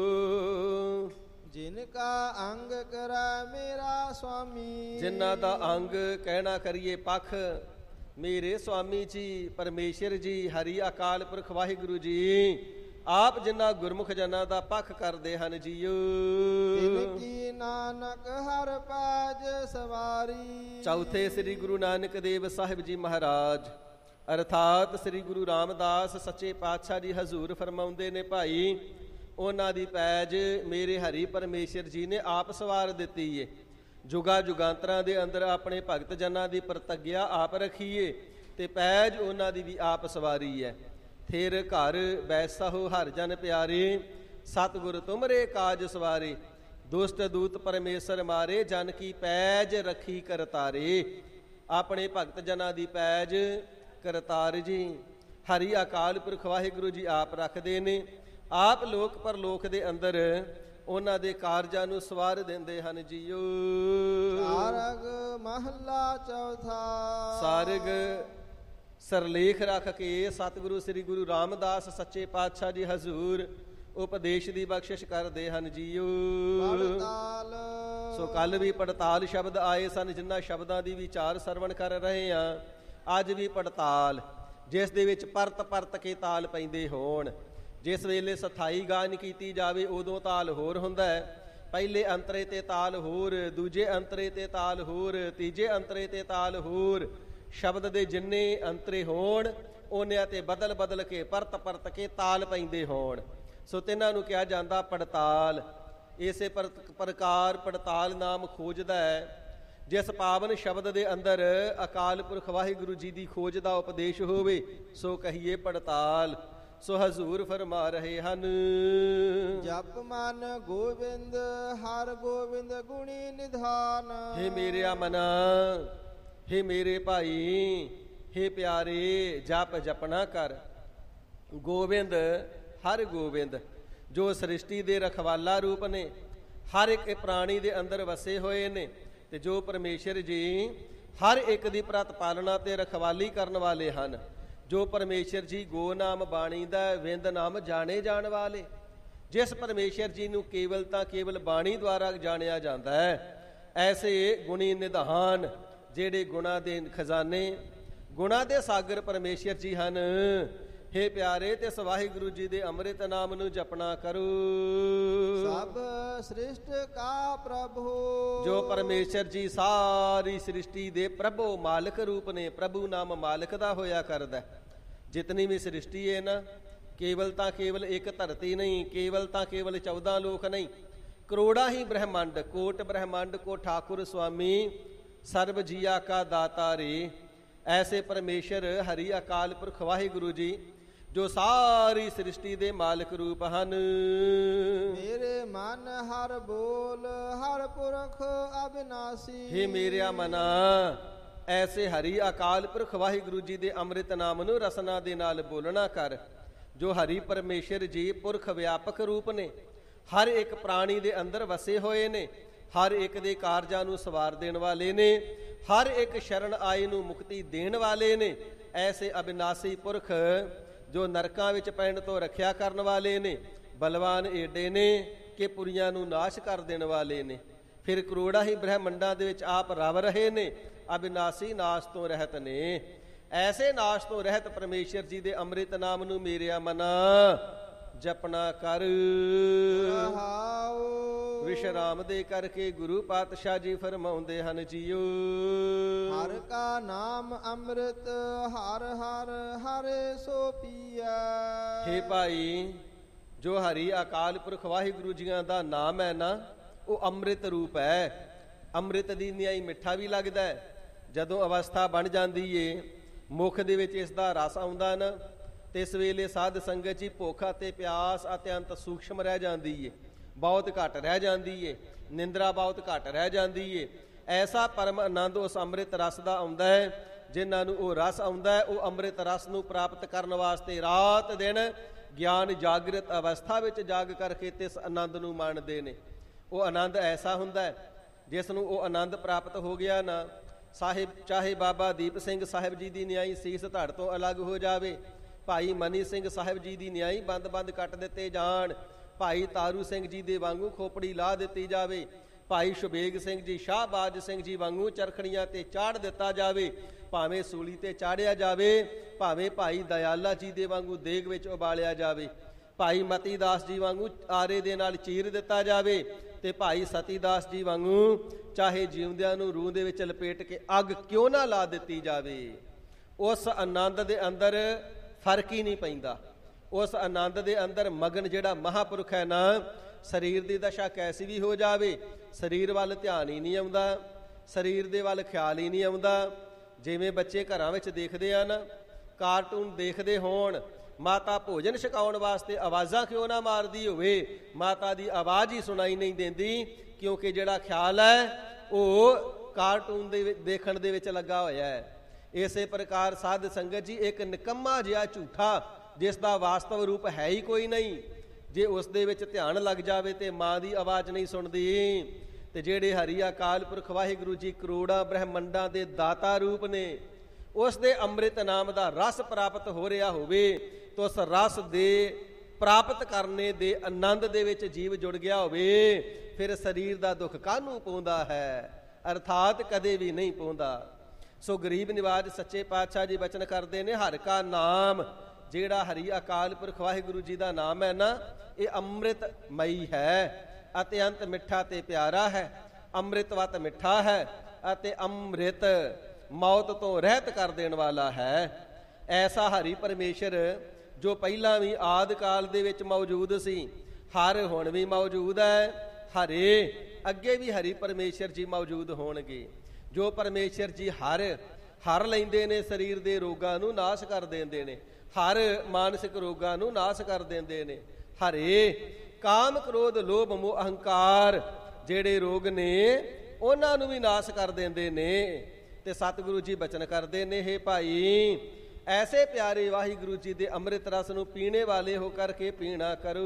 Speaker 2: ਜਿਨ ਕਾ ਅੰਗ ਕਰੈ ਮੇਰਾ ਸੁਆਮੀ।
Speaker 1: ਜਿਨ੍ਹਾਂ ਦਾ ਅੰਗ ਕਹਿਣਾ ਕਰੀਏ ਪੱਖ ਮੇਰੇ ਸੁਆਮੀ ਜੀ ਪਰਮੇਸ਼ਰ ਜੀ ਹਰੀ ਅਕਾਲ ਪੁਰਖ ਵਾਹਿਗੁਰੂ ਜੀ ਆਪ ਜਿਨ੍ਹਾਂ ਗੁਰਮੁਖ ਜਨਾਂ ਦਾ ਪੱਖ ਕਰਦੇ ਹਨ ਜੀਓ।
Speaker 2: ਤਿਨ ਕੀ ਨਾਨਕ ਹਰ ਪੈਜ ਸਵਾਰੀ।
Speaker 1: ਚੌਥੇ ਸ੍ਰੀ ਗੁਰੂ ਨਾਨਕ ਦੇਵ ਸਾਹਿਬ ਜੀ ਮਹਾਰਾਜ ਅਰਥਾਤ ਸ੍ਰੀ ਗੁਰੂ ਰਾਮਦਾਸ ਸੱਚੇ ਪਾਤਸ਼ਾਹ ਜੀ ਹਜ਼ੂਰ ਫਰਮਾਉਂਦੇ ਨੇ ਭਾਈ ਉਹਨਾਂ ਦੀ ਪੈਜ ਮੇਰੇ ਹਰੀ ਪਰਮੇਸ਼ਰ ਜੀ ਨੇ ਆਪ ਸਵਾਰ ਦਿੱਤੀ ਏ। ਜੁਗਾ ਜੁਗਾਂਤਰਾਂ ਦੇ ਅੰਦਰ ਆਪਣੇ ਭਗਤ ਜਨਾਂ ਦੀ ਪ੍ਰਤੱਗਿਆ ਆਪ ਰੱਖੀਏ ਤੇ ਪੈਜ ਉਹਨਾਂ ਦੀ ਵੀ ਆਪ ਸਵਾਰੀ ਹੈ। ਥਿਰ ਘਰ ਬੈਸਹੁ ਹਰ ਜਨ ਪਿਆਰੇ ਸਤਿਗੁਰ ਤੁਮਰੇ ਕਾਜ ਸਵਾਰੇ। ਦੁਸ਼ਟ ਦੂਤ ਪਰਮੇਸ਼ਰ ਮਾਰੇ ਜਨ ਕੀ ਪੈਜ ਰੱਖੀ ਕਰਤਾਰੇ। ਆਪਣੇ ਭਗਤ ਜਨਾਂ ਦੀ ਪੈਜ ਕਰਤਾਰ ਜੀ ਹਰੀ ਅਕਾਲ ਪੁਰਖ ਵਾਹਿਗੁਰੂ ਜੀ ਆਪ ਰੱਖਦੇ ਨੇ। ਆਪ ਲੋਕ ਪਰਲੋਕ ਦੇ ਅੰਦਰ ਉਹਨਾਂ ਦੇ ਕਾਰਜਾਂ ਨੂੰ ਸਵਾਰ ਦਿੰਦੇ ਹਨ ਜੀਓ।
Speaker 2: ਸਾਰਗ ਮਹਲਾ ਚੌਥਾ।
Speaker 1: ਸਾਰਗ ਸਰਲੇਖ ਰੱਖ ਕੇ ਸਤਿਗੁਰੂ ਸ੍ਰੀ ਗੁਰੂ ਰਾਮਦਾਸ ਸੱਚੇ ਪਾਤਸ਼ਾਹ ਜੀ ਹਜ਼ੂਰ ਉਪਦੇਸ਼ ਦੀ ਬਖਸ਼ਿਸ਼ ਕਰਦੇ ਹਨ ਜੀਓ।
Speaker 2: ਪੜਤਾਲ।
Speaker 1: ਸੋ ਕੱਲ ਵੀ ਪੜਤਾਲ ਸ਼ਬਦ ਆਏ ਸਨ ਜਿਨ੍ਹਾਂ ਸ਼ਬਦਾਂ ਦੀ ਵਿਚਾਰ ਸਰਵਣ ਕਰ ਰਹੇ ਹਾਂ। ਅੱਜ ਵੀ ਪੜਤਾਲ ਜਿਸ ਦੇ ਵਿੱਚ ਪਰਤ ਪਰਤ ਕੇ ਤਾਲ ਪੈਂਦੇ ਹੋਣ। ਜਿਸ ਵੇਲੇ ਸਥਾਈ ਗਾਨ ਕੀਤੀ ਜਾਵੇ ਉਦੋਂ ਤਾਲ ਹੋਰ ਹੁੰਦਾ ਹੈ। ਪਹਿਲੇ ਅੰਤਰੇ ਤੇ ਤਾਲ ਹੋਰ, ਦੂਜੇ ਅੰਤਰੇ ਤੇ ਤਾਲ ਹੋਰ, ਤੀਜੇ ਅੰਤਰੇ ਤੇ ਤਾਲ ਹੋਰ। ਸ਼ਬਦ ਦੇ ਜਿੰਨੇ ਅੰਤਰੇ ਹੋਣ ਉਹਨਿਆਂ ਤੇ ਬਦਲ ਬਦਲ ਕੇ ਪਰਤ ਪਰਤ ਕੇ ਤਾਲ ਪੈਂਦੇ ਹੋਣ। ਸੋ ਤਿੰਨਾਂ ਨੂੰ ਕਿਹਾ ਜਾਂਦਾ ਪੜਤਾਲ। ਇਸੇ ਪ੍ਰਕਾਰ ਪੜਤਾਲ ਨਾਮ ਖੋਜਦਾ ਹੈ ਜਿਸ ਪਾਵਨ ਸ਼ਬਦ ਦੇ ਅੰਦਰ ਅਕਾਲ ਪੁਰਖ ਵਾਹਿਗੁਰੂ ਜੀ ਦੀ ਖੋਜ ਦਾ ਉਪਦੇਸ਼ ਹੋਵੇ ਸੋ ਕਹੀਏ ਪੜਤਾਲ। ਸੋ ਹਜ਼ੂਰ ਫਰਮਾ ਰਹੇ ਹਨ
Speaker 2: ਜਪ ਮਨ ਗੋਬਿੰਦ ਹਰ ਗੋਬਿੰਦ ਗੁਣੀ ਨਿਧਾਨ।
Speaker 1: ਹੇ ਮੇਰਿਆ ਮਨਾ, ਹੇ ਮੇਰੇ ਭਾਈ, ਹੇ ਪਿਆਰੇ ਜਪ ਜਪਣਾ ਕਰ। ਗੋਬਿੰਦ ਹਰ ਗੋਬਿੰਦ ਜੋ ਸ੍ਰਿਸ਼ਟੀ ਦੇ ਰਖਵਾਲਾ ਰੂਪ ਨੇ, ਹਰ ਇੱਕ ਪ੍ਰਾਣੀ ਦੇ ਅੰਦਰ ਵਸੇ ਹੋਏ ਨੇ ਤੇ ਜੋ ਪਰਮੇਸ਼ਰ ਜੀ ਹਰ ਇੱਕ ਦੀ ਪ੍ਰਤਪਾਲਨਾ ਤੇ ਰਖਵਾਲੀ ਕਰਨ ਵਾਲੇ ਹਨ। ਜੋ ਪਰਮੇਸ਼ਰ ਜੀ ਗੋ ਨਾਮ ਬਾਣੀ ਦਾ ਵਿੰਦ ਨਾਮ ਜਾਣੇ ਜਾਣ ਵਾਲੇ, ਜਿਸ ਪਰਮੇਸ਼ਰ ਜੀ ਨੂੰ ਕੇਵਲ ਤਾਂ ਕੇਵਲ ਬਾਣੀ ਦੁਆਰਾ ਜਾਣਿਆ ਜਾਂਦਾ ਹੈ। ਐਸੇ ਗੁਣੀ ਨਿਧਾਨ ਜਿਹੜੇ ਗੁਣਾ ਦੇ ਖਜ਼ਾਨੇ, ਗੁਣਾ ਦੇ ਸਾਗਰ ਪਰਮੇਸ਼ਰ ਜੀ ਹਨ। ਹੇ ਪਿਆਰੇ ਤੇ ਵਾਹਿਗੁਰੂ ਜੀ ਦੇ ਅੰਮ੍ਰਿਤ ਨਾਮ ਨੂੰ ਜਪਣਾ ਕਰੋ।
Speaker 2: ਸਭ ਸ੍ਰਿਸ਼ਟ ਕਾ ਪ੍ਰਭੂ
Speaker 1: ਜੋ ਪਰਮੇਸ਼ਰ ਜੀ ਸਾਰੀ ਸ੍ਰਿਸ਼ਟੀ ਦੇ ਪ੍ਰਭੂ ਮਾਲਕ ਰੂਪ ਨੇ। ਪ੍ਰਭੂ ਨਾਮ ਮਾਲਕ ਦਾ ਹੋਇਆ ਕਰਦਾ। ਜਿਤਨੀ ਵੀ ਸ੍ਰਿਸ਼ਟੀ ਹੈ ਨਾ, ਕੇਵਲ ਤਾਂ ਕੇਵਲ ਇੱਕ ਧਰਤੀ ਨਹੀਂ, ਕੇਵਲ ਤਾਂ ਕੇਵਲ ਚੌਦਾਂ ਲੋਕ ਨਹੀਂ, ਕਰੋੜਾਂ ਹੀ ਬ੍ਰਹਮੰਡ, ਕੋਟ ਬ੍ਰਹਮੰਡ ਕੋ ਠਾਕੁਰ ਸੁਆਮੀ ਸਰਬ ਜੀਆ ਕਾ ਦਾਤਾ ਰੇ। ਐਸੇ ਪਰਮੇਸ਼ਰ ਹਰੀ ਅਕਾਲ ਪੁਰਖ ਵਾਹਿਗੁਰੂ ਜੀ ਜੋ ਸਾਰੀ ਸ੍ਰਿਸ਼ਟੀ ਦੇ ਮਾਲਕ ਰੂਪ ਹਨ।
Speaker 2: ਮੇਰੇ ਮਨ ਹਰ ਬੋਲ ਹਰ ਪੁਰਖ ਅਬਿਨਾਸੀ।
Speaker 1: ਹੇ ਮੇਰਿਆ ਮਨਾ, ਐਸੇ ਹਰੀ ਅਕਾਲ ਪੁਰਖ ਵਾਹਿਗੁਰੂ ਜੀ ਦੇ ਅੰਮ੍ਰਿਤ ਨਾਮ ਨੂੰ ਰਸਨਾ ਦੇ ਨਾਲ ਬੋਲਣਾ ਕਰ। ਜੋ ਹਰੀ ਪਰਮੇਸ਼ਰ ਜੀ ਪੁਰਖ ਵਿਆਪਕ ਰੂਪ ਨੇ, ਹਰ ਇੱਕ ਪ੍ਰਾਣੀ ਦੇ ਅੰਦਰ ਵਸੇ ਹੋਏ ਨੇ, ਹਰ ਇੱਕ ਦੇ ਕਾਰਜਾਂ ਨੂੰ ਸਵਾਰ ਦੇਣ ਵਾਲੇ ਨੇ, ਹਰ ਇੱਕ ਸ਼ਰਨ ਆਏ ਨੂੰ ਮੁਕਤੀ ਦੇਣ ਵਾਲੇ ਨੇ। ਐਸੇ ਅਬਿਨਾਸੀ ਪੁਰਖ ਜੋ ਨਰਕਾਂ ਵਿੱਚ ਪੈਣ ਤੋਂ ਰੱਖਿਆ ਕਰਨ ਵਾਲੇ ਨੇ, ਬਲਵਾਨ ਏਡੇ ਨੇ ਕਿ ਪੁਰੀਆਂ ਨੂੰ ਨਾਸ਼ ਕਰ ਦੇਣ ਵਾਲੇ ਨੇ। ਫਿਰ ਕਰੋੜਾਂ ਹੀ ਬ੍ਰਹਮੰਡਾਂ ਦੇ ਵਿੱਚ ਆਪ ਰਵ ਰਹੇ ਨੇ, ਅਬਿਨਾਸੀ ਨਾਸ਼ ਤੋਂ ਰਹਿਤ ਨੇ। ਐਸੇ ਨਾਸ਼ ਤੋਂ ਰਹਿਤ ਪਰਮੇਸ਼ਰ ਜੀ ਦੇ ਅੰਮ੍ਰਿਤ ਨਾਮ ਨੂੰ ਮੇਰਿਆ ਮਨਾ ਜਪਣਾ ਕਰ। ਵਿਸ਼ਰਾਮ ਦੇ ਕਰਕੇ ਗੁਰੂ ਪਾਤਸ਼ਾਹ ਜੀ ਫਰਮਾਉਂਦੇ ਹਨ ਜੀਓ,
Speaker 2: ਹਰ ਕਾ ਨਾਮ ਅੰਮ੍ਰਿਤ ਹਰ ਹਰ ਹਰੇ ਸੋ ਪੀਐ।
Speaker 1: ਹੇ ਭਾਈ, ਜੋ ਹਰੀ ਅਕਾਲ ਪੁਰਖ ਵਾਹਿਗੁਰੂ ਜੀਆਂ ਦਾ ਨਾਮ ਹੈ ਨਾ, ਉਹ ਅੰਮ੍ਰਿਤ ਰੂਪ ਹੈ। ਅੰਮ੍ਰਿਤ ਦੀ ਨਿਆਈ ਮਿੱਠਾ ਵੀ ਲੱਗਦਾ ਹੈ। ਜਦੋਂ ਅਵਸਥਾ ਬਣ ਜਾਂਦੀ ਏ, ਮੁਖ ਦੇ ਵਿੱਚ ਇਸ ਦਾ ਰਸ ਆਉਂਦਾ ਨਾ, ਤੇ ਇਸ ਵੇਲੇ ਸਾਧ ਸੰਗਤ ਜੀ ਭੁੱਖ ਅਤੇ ਪਿਆਸ ਅਤਿਅੰਤ ਸੂਖਸ਼ਮ ਰਹਿ ਜਾਂਦੀ ਏ, ਬਹੁਤ ਘੱਟ ਰਹਿ ਜਾਂਦੀ ਏ, ਨਿੰਦਰਾ ਬਹੁਤ ਘੱਟ ਰਹਿ ਜਾਂਦੀ ਏ। ਐਸਾ ਪਰਮ ਆਨੰਦ ਉਸ ਅੰਮ੍ਰਿਤ ਰਸ ਦਾ ਆਉਂਦਾ ਹੈ। ਜਿਨ੍ਹਾਂ ਨੂੰ ਉਹ ਰਸ ਆਉਂਦਾ ਹੈ, ਉਹ ਅੰਮ੍ਰਿਤ ਰਸ ਨੂੰ ਪ੍ਰਾਪਤ ਕਰਨ ਵਾਸਤੇ ਰਾਤ ਦਿਨ ਗਿਆਨ ਜਾਗਰਿਤ ਅਵਸਥਾ ਵਿੱਚ ਜਾਗ ਕਰਕੇ ਤੇ ਇਸ ਆਨੰਦ ਨੂੰ ਮਾਣਦੇ ਨੇ। ਉਹ ਆਨੰਦ ਐਸਾ ਹੁੰਦਾ ਹੈ, ਜਿਸ ਨੂੰ ਉਹ ਆਨੰਦ ਪ੍ਰਾਪਤ ਹੋ ਗਿਆ ਨਾ, ਸਾਹਿਬ ਚਾਹੇ ਬਾਬਾ ਦੀਪ ਸਿੰਘ ਸਾਹਿਬ ਜੀ ਦੀ ਨਿਆਈ ਸੀਸ ਧੜ ਤੋਂ ਅਲੱਗ ਹੋ ਜਾਵੇ, ਭਾਈ ਮਨੀ ਸਿੰਘ ਸਾਹਿਬ ਜੀ ਦੀ ਨਿਆਈ ਬੰਦ ਬੰਦ ਕੱਟ ਦਿੱਤੇ ਜਾਣ, ਭਾਈ ਤਾਰੂ ਸਿੰਘ ਜੀ ਦੇ ਵਾਂਗੂ ਖੋਪੜੀ ਲਾ ਦਿੱਤੀ ਜਾਵੇ, ਭਾਈ ਸ਼ੁਬੇਗ ਸਿੰਘ ਜੀ ਸ਼ਾਹਬਾਜ ਸਿੰਘ ਜੀ ਵਾਂਗੂ ਚਰਖੜੀਆਂ ਤੇ ਚਾੜ ਦਿੱਤਾ ਜਾਵੇ, ਭਾਵੇਂ ਸੂਲੀ ਤੇ ਚਾੜਿਆ ਜਾਵੇ, ਭਾਵੇਂ ਭਾਈ ਦਇਆਲਾ ਜੀ ਦੇ ਵਾਂਗੂ ਦੇਗ ਵਿੱਚ ਉਬਾਲਿਆ ਜਾਵੇ, ਭਾਈ ਮਤੀ ਦਾਸ ਜੀ ਵਾਂਗੂ ਆਰੇ ਦੇ ਨਾਲ ਚੀਰ ਦਿੱਤਾ ਜਾਵੇ, ਤੇ ਭਾਈ ਸਤੀ ਦਾਸ ਜੀ ਵਾਂਗੂ ਚਾਹੇ ਜਿਉਂਦਿਆਂ ਨੂੰ ਰੂਹ ਦੇ ਵਿੱਚ ਲਪੇਟ ਕੇ ਅੱਗ ਕਿਉਂ ਨਾ ਲਾ ਦਿੱਤੀ ਜਾਵੇ, ਉਸ ਆਨੰਦ ਦੇ ਅੰਦਰ ਫਰਕ ਹੀ ਨਹੀਂ ਪੈਂਦਾ। ਉਸ ਆਨੰਦ ਦੇ ਅੰਦਰ ਮਗਨ ਜਿਹੜਾ ਮਹਾਂਪੁਰਖ ਹੈ ਨਾ, ਸਰੀਰ ਦੀ ਦਸ਼ਾ ਕੈਸੀ ਵੀ ਹੋ ਜਾਵੇ, ਸਰੀਰ ਵੱਲ ਧਿਆਨ ਹੀ ਨਹੀਂ ਆਉਂਦਾ, ਸਰੀਰ ਦੇ ਵੱਲ ਖਿਆਲ ਹੀ ਨਹੀਂ ਆਉਂਦਾ। ਜਿਵੇਂ ਬੱਚੇ ਘਰਾਂ ਵਿੱਚ ਦੇਖਦੇ ਆ ਨਾ, ਕਾਰਟੂਨ ਦੇਖਦੇ ਹੋਣ, ਮਾਤਾ ਭੋਜਨ ਛਕਾਉਣ ਵਾਸਤੇ ਆਵਾਜ਼ਾਂ ਕਿਉਂ ਨਾ ਮਾਰਦੀ ਹੋਵੇ, ਮਾਤਾ ਦੀ ਆਵਾਜ਼ ਹੀ ਸੁਣਾਈ ਨਹੀਂ ਦਿੰਦੀ, ਕਿਉਂਕਿ ਜਿਹੜਾ ਖਿਆਲ ਹੈ ਉਹ ਕਾਰਟੂਨ ਦੇ ਦੇਖਣ ਦੇ ਵਿੱਚ ਲੱਗਾ ਹੋਇਆ ਹੈ। ਇਸੇ ਪ੍ਰਕਾਰ ਸਾਧ ਸੰਗਤ ਜੀ ਇੱਕ ਨਿਕੰਮਾ ਜਿਹਾ ਝੂਠਾ, ਜਿਸ ਦਾ ਵਾਸਤਵ ਰੂਪ ਹੈ ਹੀ ਕੋਈ ਨਹੀਂ, ਜੇ ਉਸ ਦੇ ਵਿੱਚ ਧਿਆਨ ਲੱਗ ਜਾਵੇ ਤੇ ਮਾਂ ਦੀ ਆਵਾਜ਼ ਨਹੀਂ ਸੁਣਦੀ। ਤੇ ਜਿਹੜੇ ਹਰੀ ਅਕਾਲ ਪੁਰਖ ਵਾਹਿਗੁਰੂ ਜੀ ਕਰੋੜਾਂ ਬ੍ਰਹਮੰਡਾਂ ਦੇ ਦਾਤਾ ਰੂਪ ਨੇ, ਉਸ ਦੇ ਅੰਮ੍ਰਿਤ ਨਾਮ ਦਾ ਰਸ ਪ੍ਰਾਪਤ ਹੋ ਰਿਹਾ ਹੋਵੇ, ਤਾਂ ਉਸ ਰਸ ਦੇ ਪ੍ਰਾਪਤ ਕਰਨੇ ਦੇ ਆਨੰਦ ਦੇ ਵਿੱਚ ਜੀਵ ਜੁੜ ਗਿਆ ਹੋਵੇ, ਫਿਰ ਸਰੀਰ ਦਾ ਦੁੱਖ ਕਾਹਨੂੰ ਪਾਉਂਦਾ ਹੈ, ਅਰਥਾਤ ਕਦੇ ਵੀ ਨਹੀਂ ਪਾਉਂਦਾ। ਸੋ ਗਰੀਬ ਨਿਵਾਜ ਸੱਚੇ ਪਾਤਸ਼ਾਹ ਜੀ ਬਚਨ ਕਰਦੇ ਨੇ, ਹਰ ਕਾ ਨਾਮ, ਜਿਹੜਾ ਹਰੀ ਅਕਾਲ ਪੁਰਖ ਵਾਹਿਗੁਰੂ ਜੀ ਦਾ ਨਾਮ ਹੈ ਨਾ, ਇਹ ਅੰਮ੍ਰਿਤਮਈ ਹੈ, ਅਤਿਅੰਤ ਮਿੱਠਾ ਤੇ ਪਿਆਰਾ ਹੈ, ਅੰਮ੍ਰਿਤਵਤ ਮਿੱਠਾ ਹੈ, ਅਤੇ ਅੰਮ੍ਰਿਤ ਮੌਤ ਤੋਂ ਰਹਿਤ ਕਰ ਦੇਣ ਵਾਲਾ ਹੈ। ਐਸਾ ਹਰੀ ਪਰਮੇਸ਼ਰ ਜੋ ਪਹਿਲਾਂ ਵੀ ਆਦਿ ਕਾਲ ਦੇ ਵਿੱਚ ਮੌਜੂਦ ਸੀ, ਹਰ ਹੁਣ ਵੀ ਮੌਜੂਦ ਹੈ, ਹਰੇ ਅੱਗੇ ਵੀ ਹਰੀ ਪਰਮੇਸ਼ਰ ਜੀ ਮੌਜੂਦ ਹੋਣਗੇ। ਜੋ ਪਰਮੇਸ਼ਰ ਜੀ ਹਰ ਹਰ ਲੈਂਦੇ ਨੇ, ਸਰੀਰ ਦੇ ਰੋਗਾਂ ਨੂੰ ਨਾਸ਼ ਕਰ ਦਿੰਦੇ ਨੇ, ਹਰ ਮਾਨਸਿਕ ਰੋਗਾਂ ਨੂੰ ਨਾਸ਼ ਕਰ ਦਿੰਦੇ ਨੇ। ਹਰੇ ਕਾਮ ਕ੍ਰੋਧ ਲੋਭ ਮੋਹ ਅਹੰਕਾਰ ਜਿਹੜੇ ਰੋਗ ਨੇ, ਉਹਨਾਂ ਨੂੰ ਵੀ ਨਾਸ਼ ਕਰ ਦਿੰਦੇ ਨੇ। ਤੇ ਸਤਿਗੁਰੂ ਜੀ ਬਚਨ ਕਰਦੇ ਨੇ, ਹੇ ਭਾਈ, ਐਸੇ ਪਿਆਰੇ ਵਾਹਿਗੁਰੂ ਜੀ ਦੇ ਅੰਮ੍ਰਿਤ ਰਸ ਨੂੰ ਪੀਣੇ ਵਾਲੇ ਹੋ ਕਰਕੇ ਪੀਣਾ ਕਰੋ।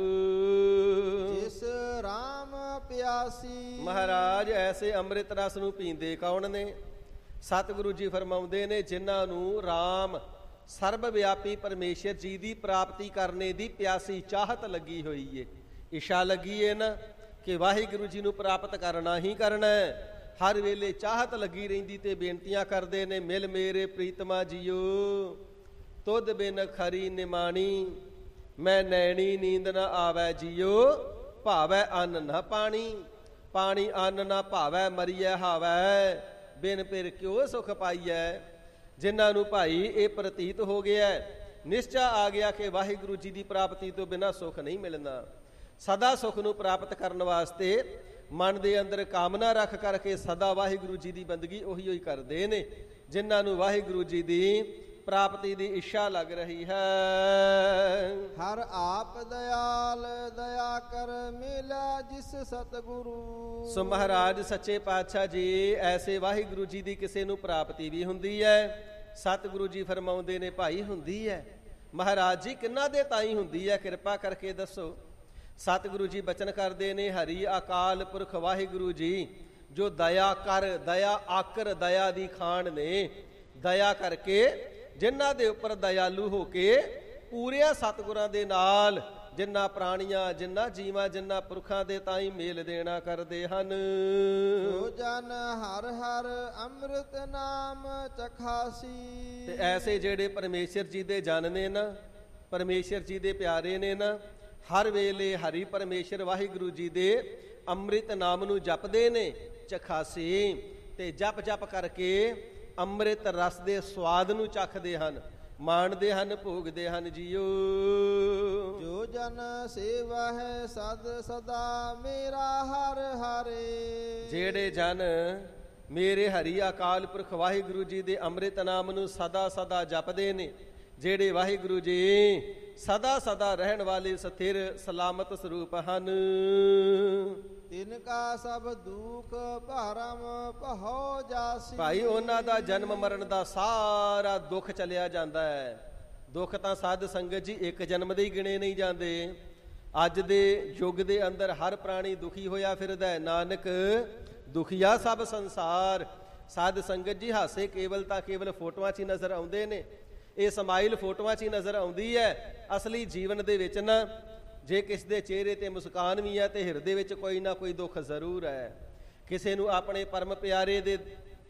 Speaker 2: ਜਿਸ ਰਾਮ ਪਿਆਸੀ।
Speaker 1: ਮਹਾਰਾਜ, ਐਸੇ ਅੰਮ੍ਰਿਤ ਰਸ ਨੂੰ ਪੀਂਦੇ ਕੌਣ ਨੇ? ਸਤਿਗੁਰੂ ਜੀ ਫਰਮਾਉਂਦੇ ਨੇ, ਜਿਨ੍ਹਾਂ ਨੂੰ ਰਾਮ ਸਰਬ ਵਿਆਪੀ ਪਰਮੇਸ਼ਰ ਜੀ ਦੀ ਪ੍ਰਾਪਤੀ ਕਰਨੇ ਦੀ ਪਿਆਸੀ ਚਾਹਤ ਲੱਗੀ ਹੋਈ ਏ, ਇੱਛਾ ਲੱਗੀ ਏ ਨਾ ਕਿ ਵਾਹਿਗੁਰੂ ਜੀ ਨੂੰ ਪ੍ਰਾਪਤ ਕਰਨਾ ਹੀ ਕਰਨਾ ਹੈ। ਹਰ ਵੇਲੇ ਚਾਹਤ ਲੱਗੀ ਰਹਿੰਦੀ ਤੇ ਬੇਨਤੀਆਂ ਕਰਦੇ ਨੇ, ਮਿਲ ਮੇਰੇ ਪ੍ਰੀਤਮਾ ਜੀਓ, ਤੁਧ ਬਿਨ ਖਰੀ ਨਿਮਾਣੀ, ਮੈਂ ਨੈਣੀ ਨੀਂਦ ਨਾ ਆਵੈ ਜੀਓ, ਭਾਵੈ ਅੰਨ ਨਾ ਪਾਣੀ, ਪਾਣੀ ਅੰਨ ਨਾ ਭਾਵੈ ਮਰੀਐ ਹਾਵੈ, ਬਿਨ ਫਿਰ ਕਿਉ ਸੁਖ ਪਾਈਐ। ਜਿਨ੍ਹਾਂ ਨੂੰ ਭਾਈ ਇਹ ਪ੍ਰਤੀਤ ਹੋ ਗਿਆ, ਨਿਸ਼ਚਾ ਆ ਗਿਆ ਕਿ ਵਾਹਿਗੁਰੂ ਜੀ ਦੀ ਪ੍ਰਾਪਤੀ ਤੋਂ ਬਿਨਾਂ ਸੁਖ ਨਹੀਂ ਮਿਲਣਾ, ਸਦਾ ਸੁਖ ਨੂੰ ਪ੍ਰਾਪਤ ਕਰਨ ਵਾਸਤੇ ਮਨ ਦੇ ਅੰਦਰ ਕਾਮਨਾ ਰੱਖ ਕਰਕੇ ਸਦਾ ਵਾਹਿਗੁਰੂ ਜੀ ਦੀ ਬੰਦਗੀ ਉਹੀ ਉਹੀ ਕਰਦੇ ਨੇ। ਜਿਨ੍ਹਾਂ ਨੂੰ ਵਾਹਿਗੁਰੂ ਜੀ ਦੀ ਪ੍ਰਾਪਤੀ ਦੀ ਇੱਛਾ ਲੱਗ ਰਹੀ ਹੈ।
Speaker 2: ਹਰ ਆਪ ਦਇਆਲ ਦਇਆ ਕਰ ਮਿਲਿਆ ਜਿਸ ਸਤਿਗੁਰੂ।
Speaker 1: ਸੋ ਮਹਾਰਾਜ ਸੱਚੇ ਪਾਤਸ਼ਾਹ ਜੀ ਐਸੇ ਵਾਹਿਗੁਰੂ ਜੀ ਦੀ ਕਿਸੇ ਨੂੰ ਪ੍ਰਾਪਤੀ ਵੀ ਹੁੰਦੀ ਹੈ। ਸਤਿਗੁਰੂ ਜੀ ਫਰਮਾਉਂਦੇ ਨੇ ਭਾਈ ਹੁੰਦੀ ਹੈ। ਮਹਾਰਾਜ ਜੀ ਕਿੰਨਾ ਦੇ ਤਾਈ ਹੁੰਦੀ ਹੈ, ਕਿਰਪਾ ਕਰਕੇ ਦੱਸੋ। ਸਤਿਗੁਰੂ ਜੀ ਬਚਨ ਕਰਦੇ ਨੇ, ਹਰੀ ਅਕਾਲ ਪੁਰਖ ਵਾਹਿਗੁਰੂ ਜੀ ਜੋ ਦਇਆ ਕਰ, ਦਇਆ ਆਕਰ, ਦਇਆ ਦੀ ਖਾਣ ਨੇ, ਦਇਆ ਕਰਕੇ ਜਿਨ੍ਹਾਂ ਦੇ ਉੱਪਰ ਦਇਆਲੂ ਹੋ ਕੇ ਪੂਰਿਆਂ ਸਤਿਗੁਰਾਂ ਦੇ ਨਾਲ ਜਿਨ੍ਹਾਂ ਪ੍ਰਾਣੀਆਂ, ਜਿਨ੍ਹਾਂ ਜੀਵਾਂ, ਜਿਨ੍ਹਾਂ ਪੁਰਖਾਂ ਦੇ ਤਾਈਂ ਮੇਲ ਦੇਣਾ ਕਰਦੇ ਹਨ।
Speaker 2: ਸੋ ਜਨ ਹਰ ਹਰ ਅੰਮ੍ਰਿਤ ਨਾਮ ਚਖਾਸੀ।
Speaker 1: ਤੇ ਐਸੇ ਜਿਹੜੇ ਪਰਮੇਸ਼ਰ ਜੀ ਦੇ ਜਨ ਨੇ ਨਾ, ਪਰਮੇਸ਼ਰ ਜੀ ਦੇ ਪਿਆਰੇ ਨੇ ਨਾ, ਹਰ ਵੇਲੇ ਹਰੀ ਪਰਮੇਸ਼ਰ ਵਾਹਿਗੁਰੂ ਜੀ ਦੇ ਅੰਮ੍ਰਿਤ ਨਾਮ ਨੂੰ ਜਪਦੇ ਨੇ, ਚਖਾਸੀ, ਤੇ ਜਪ ਜਪ ਕਰਕੇ ਅੰਮ੍ਰਿਤ ਰਸ ਦੇ ਸਵਾਦ ਨੂੰ ਚੱਖਦੇ ਹਨ, ਮਾਣਦੇ ਹਨ, ਭੋਗਦੇ ਹਨ ਜੀਓ।
Speaker 2: ਜੋ ਜਨ ਸੇਵਾ ਹੈ ਸਦ ਸਦਾ ਮੇਰਾ ਹਰ ਹਾਰੇ।
Speaker 1: ਜਿਹੜੇ ਜਨ ਮੇਰੇ ਹਰੀ ਅਕਾਲ ਪੁਰਖ ਵਾਹਿਗੁਰੂ ਜੀ ਦੇ ਅੰਮ੍ਰਿਤ ਨਾਮ ਨੂੰ ਸਦਾ ਸਦਾ ਜਪਦੇ ਨੇ, ਜਿਹੜੇ ਵਾਹਿਗੁਰੂ ਜੀ ਸਦਾ ਸਦਾ ਰਹਿਣ ਵਾਲੇ ਸਥਿਰ ਸਲਾਮਤ ਸਰੂਪ ਹਨ।
Speaker 2: ਤਿਨ ਕਾ ਸਭ ਦੁਖ ਭਰਮ ਭਉ ਜਾਸੀ।
Speaker 1: ਭਾਈ ਉਹਨਾਂ ਦਾ ਜਨਮ ਮਰਨ ਦਾ ਸਾਰਾ ਦੁੱਖ ਚਲਿਆ ਜਾਂਦਾ ਹੈ। ਦੁੱਖ ਤਾਂ ਸਾਧ ਸੰਗਤ ਜੀ ਇੱਕ ਜਨਮ ਦੇ ਹੀ ਗਿਣੇ ਨਹੀਂ ਜਾਂਦੇ। ਅੱਜ ਦੇ ਯੁੱਗ ਦੇ ਅੰਦਰ ਹਰ ਪ੍ਰਾਣੀ ਦੁਖੀ ਹੋਇਆ ਫਿਰਦਾ ਹੈ। ਨਾਨਕ ਦੁਖੀਆ ਸਭ ਸੰਸਾਰ। ਸਾਧ ਸੰਗਤ ਜੀ ਹਾਸੇ ਕੇਵਲ ਤਾਂ ਕੇਵਲ ਫੋਟੋਆਂ 'ਚ ਹੀ ਨਜ਼ਰ ਆਉਂਦੇ ਨੇ। ਇਹ ਸਮਾਈਲ ਫੋਟੋਆਂ 'ਚ ਹੀ ਨਜ਼ਰ ਆਉਂਦੀ ਹੈ। ਅਸਲੀ ਜੀਵਨ ਦੇ ਵਿੱਚ ਨਾ ਜੇ ਕਿਸ ਦੇ ਚਿਹਰੇ ਤੇ ਮੁਸਕਾਨ ਵੀ ਹੈ ਤੇ ਹਿਰਦੇ ਵਿੱਚ ਕੋਈ ਨਾ ਕੋਈ ਦੁੱਖ ਜ਼ਰੂਰ ਹੈ। ਕਿਸੇ ਨੂੰ ਆਪਣੇ ਪਰਮ ਪਿਆਰੇ ਦੇ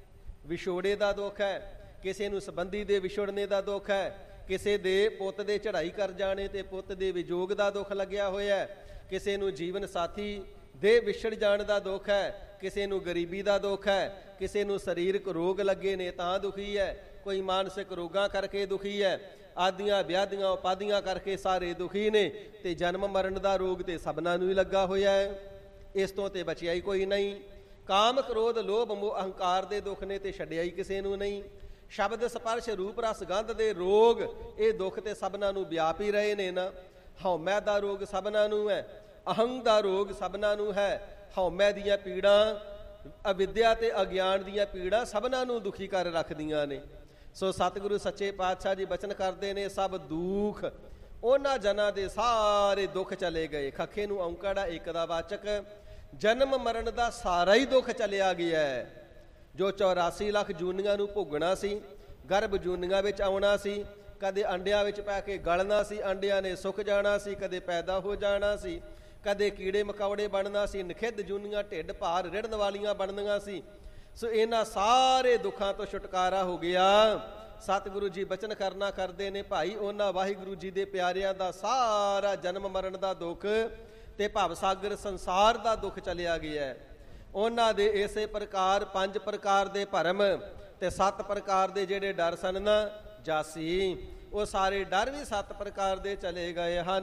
Speaker 1: ਵਿਛੋੜੇ ਦਾ ਦੁੱਖ ਹੈ, ਕਿਸੇ ਨੂੰ ਸੰਬੰਧੀ ਦੇ ਵਿਛੜਨੇ ਦਾ ਦੁੱਖ ਹੈ, ਕਿਸੇ ਦੇ ਪੁੱਤ ਦੇ ਚੜ੍ਹਾਈ ਕਰ ਜਾਣੇ ਤੇ ਪੁੱਤ ਦੇ ਵਿਜੋਗ ਦਾ ਦੁੱਖ ਲੱਗਿਆ ਹੋਇਆ ਹੈ, ਕਿਸੇ ਨੂੰ ਜੀਵਨ ਸਾਥੀ ਦੇ ਵਿਛੜ ਜਾਣ ਦਾ ਦੁੱਖ ਹੈ, ਕਿਸੇ ਨੂੰ ਗਰੀਬੀ ਦਾ ਦੁੱਖ ਹੈ, ਕਿਸੇ ਨੂੰ ਸਰੀਰਕ ਰੋਗ ਲੱਗੇ ਨੇ ਤਾਂ ਦੁਖੀ ਹੈ, ਕੋਈ ਮਾਨਸਿਕ ਰੋਗਾਂ ਕਰਕੇ ਦੁਖੀ ਹੈ, ਆਦੀਆਂ ਵਿਆਦੀਆਂ ਉਪਾਦੀਆਂ ਕਰਕੇ ਸਾਰੇ ਦੁਖੀ ਨੇ। ਤੇ ਜਨਮ ਮਰਨ ਦਾ ਰੋਗ ਤੇ ਸਭਨਾਂ ਨੂੰ ਹੀ ਲੱਗਾ ਹੋਇਆ ਹੈ। ਇਸ ਤੋਂ ਤੇ ਬਚਿਆ ਹੀ ਕੋਈ ਨਹੀਂ। ਕਾਮ ਕ੍ਰੋਧ ਲੋਭ ਮੋਹ ਅਹੰਕਾਰ ਦੇ ਦੁੱਖ ਨੇ ਤੇ ਛੱਡਿਆ ਹੀ ਕਿਸੇ ਨੂੰ ਨਹੀਂ। ਸ਼ਬਦ ਸਪਰਸ਼ ਰੂਪ ਰਸ ਗੰਧ ਦੇ ਰੋਗ, ਇਹ ਦੁੱਖ ਤੇ ਸਭਨਾਂ ਨੂੰ ਵਿਆਪ ਹੀ ਰਹੇ ਨੇ ਨਾ। ਹਉਮੈ ਦਾ ਰੋਗ ਸਭਨਾਂ ਨੂੰ ਹੈ, ਅਹੰਗ ਦਾ ਰੋਗ ਸਭਨਾਂ ਨੂੰ ਹੈ। ਹਉਮੈ ਦੀਆਂ ਪੀੜਾਂ, ਅਵਿਦਿਆ ਤੇ ਅਗਿਆਨ ਦੀਆਂ ਪੀੜਾਂ ਸਭਨਾਂ ਨੂੰ ਦੁਖੀ ਕਰ ਰੱਖਦੀਆਂ ਨੇ। ਸੋ ਸਤਿਗੁਰੂ ਸੱਚੇ ਪਾਤਸ਼ਾਹ ਜੀ ਬਚਨ ਕਰਦੇ ਨੇ, ਸਭ ਦੁੱਖ ਉਹਨਾਂ ਜਨਾਂ ਦੇ ਸਾਰੇ ਦੁੱਖ ਚਲੇ ਗਏ। ਖੱਖੇ ਨੂੰ ਔਂਕੜਾ ਇੱਕ ਦਾ ਵਾਚਕ, ਜਨਮ ਮਰਨ ਦਾ ਸਾਰਾ ਹੀ ਦੁੱਖ ਚਲਿਆ ਗਿਆ ਹੈ। ਜੋ ਚੌਰਾਸੀ ਲੱਖ ਜੂਨੀਆਂ ਨੂੰ ਭੋਗਣਾ ਸੀ, ਗਰਭ ਜੂਨੀਆਂ ਵਿੱਚ ਆਉਣਾ ਸੀ, ਕਦੇ ਅੰਡਿਆਂ ਵਿੱਚ ਪੈ ਕੇ ਗਲਣਾ ਸੀ, ਅੰਡਿਆਂ ਨੇ ਸੁੱਕ ਜਾਣਾ ਸੀ, ਕਦੇ ਪੈਦਾ ਹੋ ਜਾਣਾ ਸੀ, ਕਦੇ ਕੀੜੇ ਮਕੌੜੇ ਬਣਨਾ ਸੀ, ਨਖਿੱਧ ਜੂਨੀਆਂ ਢਿੱਡ ਭਾਰ ਰਿੜਨ ਵਾਲੀਆਂ ਬਣਨੀਆਂ ਸੀ। ਸੋ ਇਹਨਾਂ ਸਾਰੇ ਦੁੱਖਾਂ ਤੋਂ ਛੁਟਕਾਰਾ ਹੋ ਗਿਆ। ਸਤਿਗੁਰੂ ਜੀ ਬਚਨ ਕਰਨਾ ਕਰਦੇ ਨੇ, ਭਾਈ ਉਹਨਾਂ ਵਾਹਿਗੁਰੂ ਜੀ ਦੇ ਪਿਆਰਿਆਂ ਦਾ ਸਾਰਾ ਜਨਮ ਮਰਨ ਦਾ ਦੁੱਖ ਤੇ ਭਵ ਸਾਗਰ ਸੰਸਾਰ ਦਾ ਦੁੱਖ ਚਲਿਆ ਗਿਆ। ਉਹਨਾਂ ਦੇ ਇਸੇ ਪ੍ਰਕਾਰ ਪੰਜ ਪ੍ਰਕਾਰ ਦੇ ਭਰਮ ਤੇ ਸੱਤ ਪ੍ਰਕਾਰ ਦੇ ਜਿਹੜੇ ਡਰ ਸਨ ਨਾ ਜਾਸੀ, ਉਹ ਸਾਰੇ ਡਰ ਵੀ ਸੱਤ ਪ੍ਰਕਾਰ ਦੇ ਚਲੇ ਗਏ ਹਨ।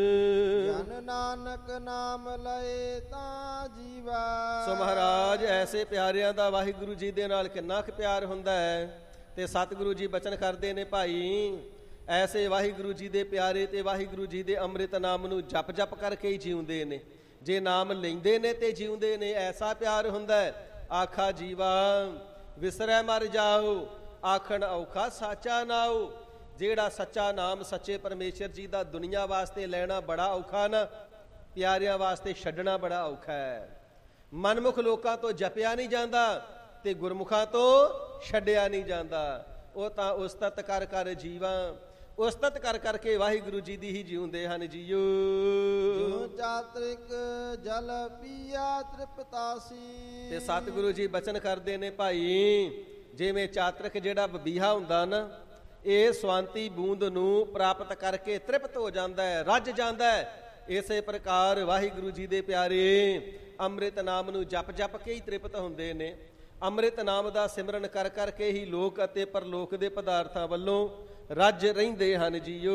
Speaker 2: ਜਨ ਨਾਨਕ ਨਾਮ ਲਏ ਤਾਂ ਜੀਵਾ।
Speaker 1: ਸੋ ਮਹਾਰਾਜ ਐਸੇ ਪਿਆਰਿਆਂ ਦਾ ਵਾਹਿਗੁਰੂ ਜੀ ਦੇ ਨਾਲ ਕਿੰਨਾ ਕੁ ਪਿਆਰ ਹੁੰਦਾ ਹੈ। ਤੇ ਸਤਿਗੁਰੂ ਜੀ ਬਚਨ ਕਰਦੇ ਨੇ, ਭਾਈ ਐਸੇ ਵਾਹਿਗੁਰੂ ਜੀ ਦੇ ਪਿਆਰੇ ਤੇ ਵਾਹਿਗੁਰੂ ਜੀ ਦੇ ਅੰਮ੍ਰਿਤ ਨਾਮ ਨੂੰ ਜਪ ਜਪ ਕਰਕੇ ਹੀ ਜਿਉਂਦੇ ਨੇ। ਜੇ ਨਾਮ ਲੈਂਦੇ ਨੇ ਤੇ ਜਿਉਂਦੇ ਨੇ, ਐਸਾ ਪਿਆਰ ਹੁੰਦਾ ਹੈ। ਆਖਾ ਜੀਵਾ ਵਿਸਰੈ ਮਰ ਜਾਓ, ਆਖਣ ਔਖਾ ਸਾਚਾ ਨਾਉ। ਜਿਹੜਾ ਸੱਚਾ ਨਾਮ ਸੱਚੇ ਪਰਮੇਸ਼ਰ ਜੀ ਦਾ ਦੁਨੀਆ ਵਾਸਤੇ ਲੈਣਾ ਬੜਾ ਔਖਾ ਨਾ, ਪਿਆਰਿਆਂ ਵਾਸਤੇ ਛੱਡਣਾ ਬੜਾ ਔਖਾ ਹੈ। ਮਨਮੁਖ ਲੋਕਾਂ ਤੋਂ ਜਪਿਆ ਨਹੀਂ ਜਾਂਦਾ ਤੇ ਗੁਰਮੁਖਾਂ ਤੋਂ ਛੱਡਿਆ ਨਹੀਂ ਜਾਂਦਾ। ਉਹ ਤਾਂ ਉਸਤਤ ਕਰ ਕਰ ਜੀਵਾਂ, ਉਸਤਤ ਕਰ ਕਰਕੇ ਵਾਹਿਗੁਰੂ ਜੀ ਦੀ ਹੀ ਜਿਉਂਦੇ ਹਨ ਜੀਓ।
Speaker 2: ਜੋ ਚਾਤ੍ਰਿਕ ਜਲ ਪੀਆ ਤ੍ਰਿਪਤਾਸੀ।
Speaker 1: ਤੇ ਸਤਿਗੁਰੂ ਜੀ ਬਚਨ ਕਰਦੇ ਨੇ, ਭਾਈ ਜਿਵੇਂ ਚਾਤ੍ਰਿਕ ਜਿਹੜਾ ਬਬੀਹਾ ਹੁੰਦਾ ਨਾ, ਇਹ ਸਵਾਂਤੀ ਬੂੰਦ ਨੂੰ ਪ੍ਰਾਪਤ ਕਰਕੇ ਤ੍ਰਿਪਤ ਹੋ ਜਾਂਦਾ ਹੈ, ਰੱਜ ਜਾਂਦਾ ਹੈ। ਇਸੇ ਪ੍ਰਕਾਰ ਵਾਹਿਗੁਰੂ ਜੀ ਦੇ ਪਿਆਰੇ ਅੰਮ੍ਰਿਤ ਨਾਮ ਨੂੰ ਜਪ ਜਪ ਕੇ ਹੀ ਤ੍ਰਿਪਤ ਹੁੰਦੇ ਨੇ। ਅੰਮ੍ਰਿਤ ਨਾਮ ਦਾ ਸਿਮਰਨ ਕਰ ਕਰਕੇ ਹੀ ਲੋਕ ਅਤੇ ਪਰਲੋਕ ਦੇ ਪਦਾਰਥਾਂ ਵੱਲੋਂ ਰੱਜ ਰਹਿੰਦੇ ਹਨ ਜੀਓ।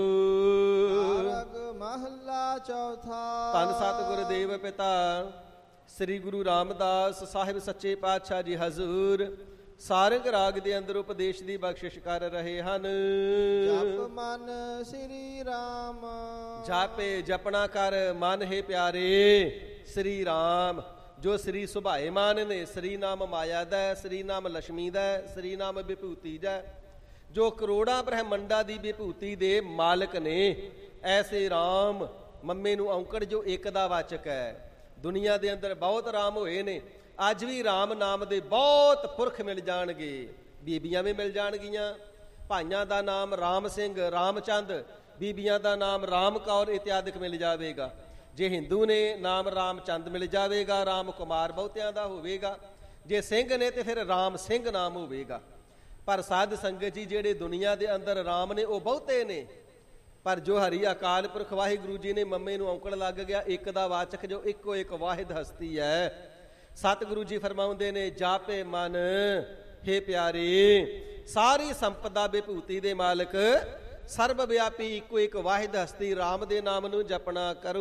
Speaker 2: ਮਹੱਲਾ ਚੌਥਾ।
Speaker 1: ਧੰਨ ਸਤਿਗੁਰ ਦੇਵ ਪਿਤਾ ਸ੍ਰੀ ਗੁਰੂ ਰਾਮਦਾਸ ਸਾਹਿਬ ਸੱਚੇ ਪਾਤਸ਼ਾਹ ਜੀ ਹਜ਼ੂਰ ਸਾਰੰਗ ਰਾਗ ਦੇ ਅੰਦਰ ਉਪਦੇਸ਼ ਦੀ ਬਖਸ਼ਿਸ਼ ਕਰ ਰਹੇ ਹਨ।
Speaker 2: ਜਪ ਮਨ ਸ੍ਰੀ ਰਾਮ,
Speaker 1: ਜਾਪੇ ਜਪਣਾ ਕਰ ਮਨ ਹੈ ਪਿਆਰੇ ਸ੍ਰੀ ਰਾਮ। ਜੋ ਸ੍ਰੀ ਸੁਭਾਏਮਾਨ ਨੇ, ਸ੍ਰੀ ਨਾਮ ਮਾਇਆ ਦਾ, ਸ੍ਰੀ ਨਾਮ ਲక్ష్ਮੀ ਦਾ, ਸ੍ਰੀ ਨਾਮ ਵਿਭੂਤੀ ਦਾ, ਜੋ ਕਰੋੜਾਂ ਬ੍ਰਹਮੰਡਾਂ ਦੀ ਵਿਭੂਤੀ ਦੇ ਮਾਲਕ ਨੇ, ਐਸੇ ਰਾਮ ਮੰਮੇ ਨੂੰ ਔਂਕੜ ਜੋ ਇੱਕ ਦਾ ਵਾਚਕ ਹੈ। ਦੁਨੀਆ ਦੇ ਅੰਦਰ ਬਹੁਤ ਰਾਮ ਹੋਏ ਨੇ, ਅੱਜ ਵੀ ਰਾਮ ਨਾਮ ਦੇ ਬਹੁਤ ਪੁਰਖ ਮਿਲ ਜਾਣਗੇ, ਬੀਬੀਆਂ ਵੀ ਮਿਲ ਜਾਣਗੀਆਂ। ਭਾਈਆਂ ਦਾ ਨਾਮ ਰਾਮ ਸਿੰਘ, ਰਾਮਚੰਦ, ਬੀਬੀਆਂ ਦਾ ਨਾਮ ਰਾਮ ਕੌਰ ਇਤਿਆਦਿਕ ਮਿਲ ਜਾਵੇਗਾ। ਜੇ ਹਿੰਦੂ ਨੇ ਨਾਮ ਰਾਮਚੰਦ ਮਿਲ ਜਾਵੇਗਾ, ਰਾਮ ਕੁਮਾਰ ਬਹੁਤਿਆਂ ਦਾ ਹੋਵੇਗਾ। ਜੇ ਸਿੰਘ ਨੇ ਤੇ ਫਿਰ ਰਾਮ ਸਿੰਘ ਨਾਮ ਹੋਵੇਗਾ। ਪਰ ਸਾਧ ਸੰਗਤ ਜੀ, ਜਿਹੜੇ ਦੁਨੀਆ ਦੇ ਅੰਦਰ ਰਾਮ ਨੇ ਉਹ ਬਹੁਤੇ ਨੇ, ਪਰ ਜੋ ਹਰੀ ਅਕਾਲ ਪੁਰਖ ਵਾਹਿਗੁਰੂ ਜੀ ਨੇ ਮੰਮੇ ਨੂੰ ਔਂਕੜ ਲੱਗ ਗਿਆ, ਇੱਕ ਦਾ ਵਾਚਕ ਜੋ ਇੱਕੋ ਇੱਕ ਵਾਹਿਦ ਹਸਤੀ ਹੈ। ਸਤਿਗੁਰੂ ਜੀ ਫਰਮਾਉਂਦੇ ਨੇ, ਜਾਪੇ ਮਨ ਹੇ ਪਿਆਰੇ, ਸਾਰੀ ਸੰਪਦਾ ਵਿਭੂਤੀ ਦੇ ਮਾਲਕ, ਸਰਬ ਵਿਆਪੀ ਇੱਕੋ ਇੱਕ ਵਾਹਿਦ ਹਸਤੀ ਰਾਮ ਦੇ ਨਾਮ ਨੂੰ ਜਪਣਾ ਕਰੋ।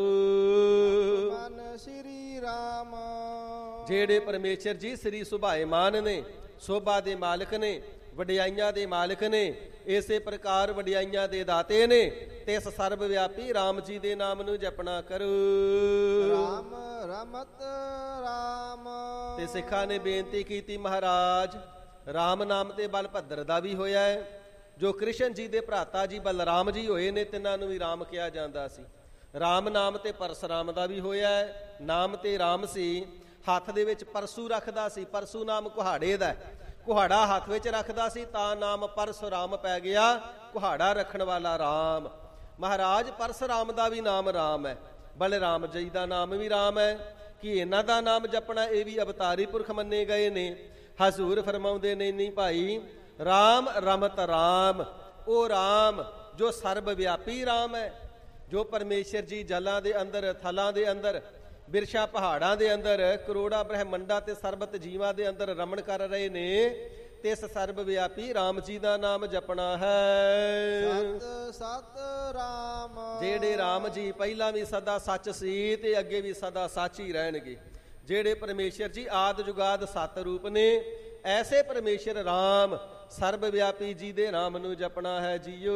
Speaker 2: ਮਨ ਸ੍ਰੀ ਰਾਮ,
Speaker 1: ਜਿਹੜੇ ਪਰਮੇਸ਼ਰ ਜੀ ਸ੍ਰੀ ਸੁਭਾਏਮਾਨ ਨੇ, ਸੋਭਾ ਦੇ ਮਾਲਕ ਨੇ, ਵਡਿਆਈਆਂ ਦੇ ਮਾਲਕ ਨੇ, ਇਸੇ ਪ੍ਰਕਾਰ ਵਡਿਆਈਆਂ ਦੇ ਦਾਤੇ ਨੇ, ਤੇ ਇਸ ਸਰਬ ਵਿਆਪੀ ਰਾਮ ਜੀ ਦੇ ਨਾਮ ਨੂੰ ਜਪਣਾ ਕਰੋ।
Speaker 2: ਰਾਮ ਰਮਤ ਰਾਮ,
Speaker 1: ਤੇ ਸਿੱਖਾਂ ਨੇ ਬੇਨਤੀ ਕੀਤੀ, ਮਹਾਰਾਜ ਰਾਮ ਨਾਮ ਤੇ ਬਲ ਭੱਦਰ ਦਾ ਵੀ ਹੋਇਆ ਹੈ। ਜੋ ਕ੍ਰਿਸ਼ਨ ਜੀ ਦੇ ਭਰਾਤਾ ਜੀ ਬਲਰਾਮ ਜੀ ਹੋਏ ਨੇ, ਤਿੰਨਾਂ ਨੂੰ ਵੀ ਰਾਮ ਕਿਹਾ ਜਾਂਦਾ ਸੀ। ਰਾਮ ਨਾਮ ਤੇ ਪਰਸਰਾਮ ਦਾ ਵੀ ਹੋਇਆ ਹੈ। ਨਾਮ ਤੇ ਰਾਮ ਸੀ, ਹੱਥ ਦੇ ਵਿੱਚ ਪਰਸੂ ਰੱਖਦਾ ਸੀ, ਪਰਸੂ ਨਾਮ ਕੁਹਾੜੇ ਦਾ, ਕੁਹਾੜਾ ਹੱਥ ਵਿੱਚ ਰੱਖਦਾ ਸੀ ਤਾਂ ਨਾਮ ਪਰਸੁਰਾਮ ਪੈ ਗਿਆ, ਕੁਹਾੜਾ ਰੱਖਣ ਵਾਲਾ ਰਾਮ। ਮਹਾਰਾਜ ਪਰਸੁਰਾਮ ਦਾ ਵੀ ਨਾਮ ਰਾਮ ਹੈ, ਬਲਰਾਮ ਜੀ ਦਾ ਨਾਮ ਵੀ ਰਾਮ ਹੈ। ਕਿ ਇਹਨਾਂ ਦਾ ਨਾਮ ਜਪਣਾ, ਇਹ ਵੀ ਅਵਤਾਰੀ ਪੁਰਖ ਮੰਨੇ ਗਏ ਨੇ। ਹਜ਼ੂਰ ਫਰਮਾਉਂਦੇ ਨੇ, ਨਹੀਂ ਭਾਈ, ਰਾਮ ਰਮਤ ਰਾਮ, ਉਹ ਰਾਮ ਜੋ ਸਰਬ ਵਿਆਪੀ ਰਾਮ ਹੈ, ਜੋ ਪਰਮੇਸ਼ਰ ਜੀ ਜਲਾਂ ਦੇ ਅੰਦਰ, ਥਲਾਂ ਦੇ ਅੰਦਰ, ਬਿਰਸ਼ਾ ਪਹਾੜਾਂ ਦੇ ਅੰਦਰ, ਕਰੋੜਾਂ ਬ੍ਰਹਮੰਡਾਂ ਤੇ ਸਰਬਤ ਜੀਵਾਂ ਦੇ ਅੰਦਰ ਰਮਣ ਕਰ ਰਹੇ ਨੇ, ਤੇ ਇਸ ਸਰਬ ਵਿਆਪੀ ਰਾਮ ਜੀ ਦਾ ਨਾਮ ਜਪਣਾ ਹੈ।
Speaker 2: ਸਤ ਸਤ ਰਾਮ,
Speaker 1: ਜਿਹੜੇ ਰਾਮ ਜੀ ਪਹਿਲਾਂ ਵੀ ਸਦਾ ਸੱਚ ਸੀ ਤੇ ਅੱਗੇ ਵੀ ਸਦਾ ਸੱਚ ਹੀ ਰਹਿਣਗੇ। ਜਿਹੜੇ ਪਰਮੇਸ਼ਰ ਜੀ ਆਦ ਜੁਗਾਦ ਸਤ ਰੂਪ ਨੇ, ਐਸੇ ਪਰਮੇਸ਼ਰ ਰਾਮ ਸਰਬ ਵਿਆਪੀ ਜੀ ਦੇ ਨਾਮ ਨੂੰ ਜਪਣਾ ਹੈ ਜੀਓ।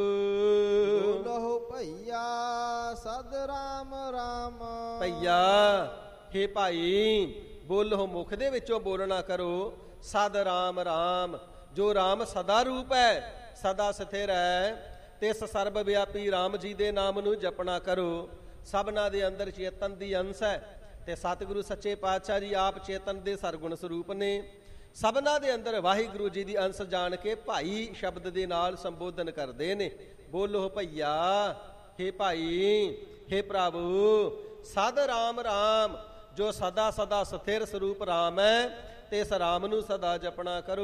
Speaker 2: ਬੋਲੋ ਭਈਆ ਸਦ ਰਾਮ ਰਾਮ,
Speaker 1: ਭਈਆ ਹੇ ਭਾਈ, ਬੋਲੋ ਮੁਖ ਦੇ ਵਿੱਚੋਂ ਬੋਲਣਾ ਕਰੋ, ਸਦ ਰਾਮ ਰਾਮ। ਜੋ ਰਾਮ ਸਦਾ ਰੂਪ ਹੈ, ਸਦਾ ਸਥਿਰ ਹੈ, ਤੇ ਇਸ ਸਰਬ ਵਿਆਪੀ ਰਾਮ ਜੀ ਦੇ ਨਾਮ ਨੂੰ ਜਪਣਾ ਕਰੋ। ਸਭਨਾਂ ਦੇ ਅੰਦਰ ਚੇਤਨ ਦੀ ਅੰਸ਼ ਹੈ, ਤੇ ਸਤਿਗੁਰੂ ਸੱਚੇ ਪਾਤਸ਼ਾਹ ਜੀ ਆਪ ਚੇਤਨ ਦੇ ਸਰਗੁਣ ਸਰੂਪ ਨੇ। ਸਭਨਾਂ ਦੇ ਅੰਦਰ ਵਾਹਿਗੁਰੂ ਜੀ ਦੀ ਅੰਸ਼ ਜਾਣ ਕੇ ਭਾਈ ਸ਼ਬਦ ਦੇ ਨਾਲ ਸੰਬੋਧਨ ਕਰਦੇ ਨੇ। ਬੋਲੋ ਭਈਆ ਹੇ ਭਾਈ, ਹੇ ਪ੍ਰਭੂ, ਸਦ ਰਾਮ ਰਾਮ, ਜੋ ਸਦਾ ਸਦਾ ਸਥਿਰ ਸਰੂਪ ਰਾਮ ਹੈ, ਤੇ ਇਸ ਰਾਮ ਨੂੰ ਸਦਾ ਜਪਣਾ ਕਰੋ।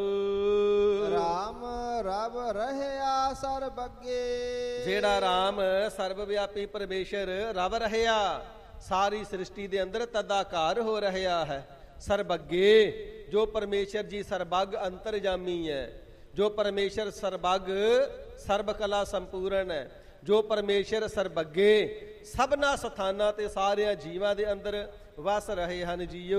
Speaker 2: ਰਾਮ ਰਬ ਰਹਿਆ ਸਰਬ ਅੱਗੇ,
Speaker 1: ਜਿਹੜਾ ਰਾਮ ਸਰਬ ਵਿਆਪੀ ਪਰਮੇਸ਼ਰ ਰਬ ਰਹਿਆ, ਸਾਰੀ ਸ੍ਰਿਸ਼ਟੀ ਦੇ ਅੰਦਰ ਤਦਾਕਾਰ ਹੋ ਰਿਹਾ ਹੈ। ਸਰਬੱਗੇ, ਜੋ ਪਰਮੇਸ਼ਰ ਜੀ ਸਰਬੱਗ ਅੰਤਰਜਾਮੀ ਹੈ, ਜੋ ਪਰਮੇਸ਼ਰ ਸਰਬੱਗ ਸਰਬ ਕਲਾ ਸੰਪੂਰਨ ਹੈ, ਜੋ ਪਰਮੇਸ਼ਰ ਸਰਬੱਗੇ ਸਭਨਾ ਸਥਾਨਾਂ ਤੇ ਸਾਰਿਆਂ ਜੀਵਾਂ ਦੇ ਅੰਦਰ ਵਸ ਰਹੇ ਹਨ ਜੀਓ।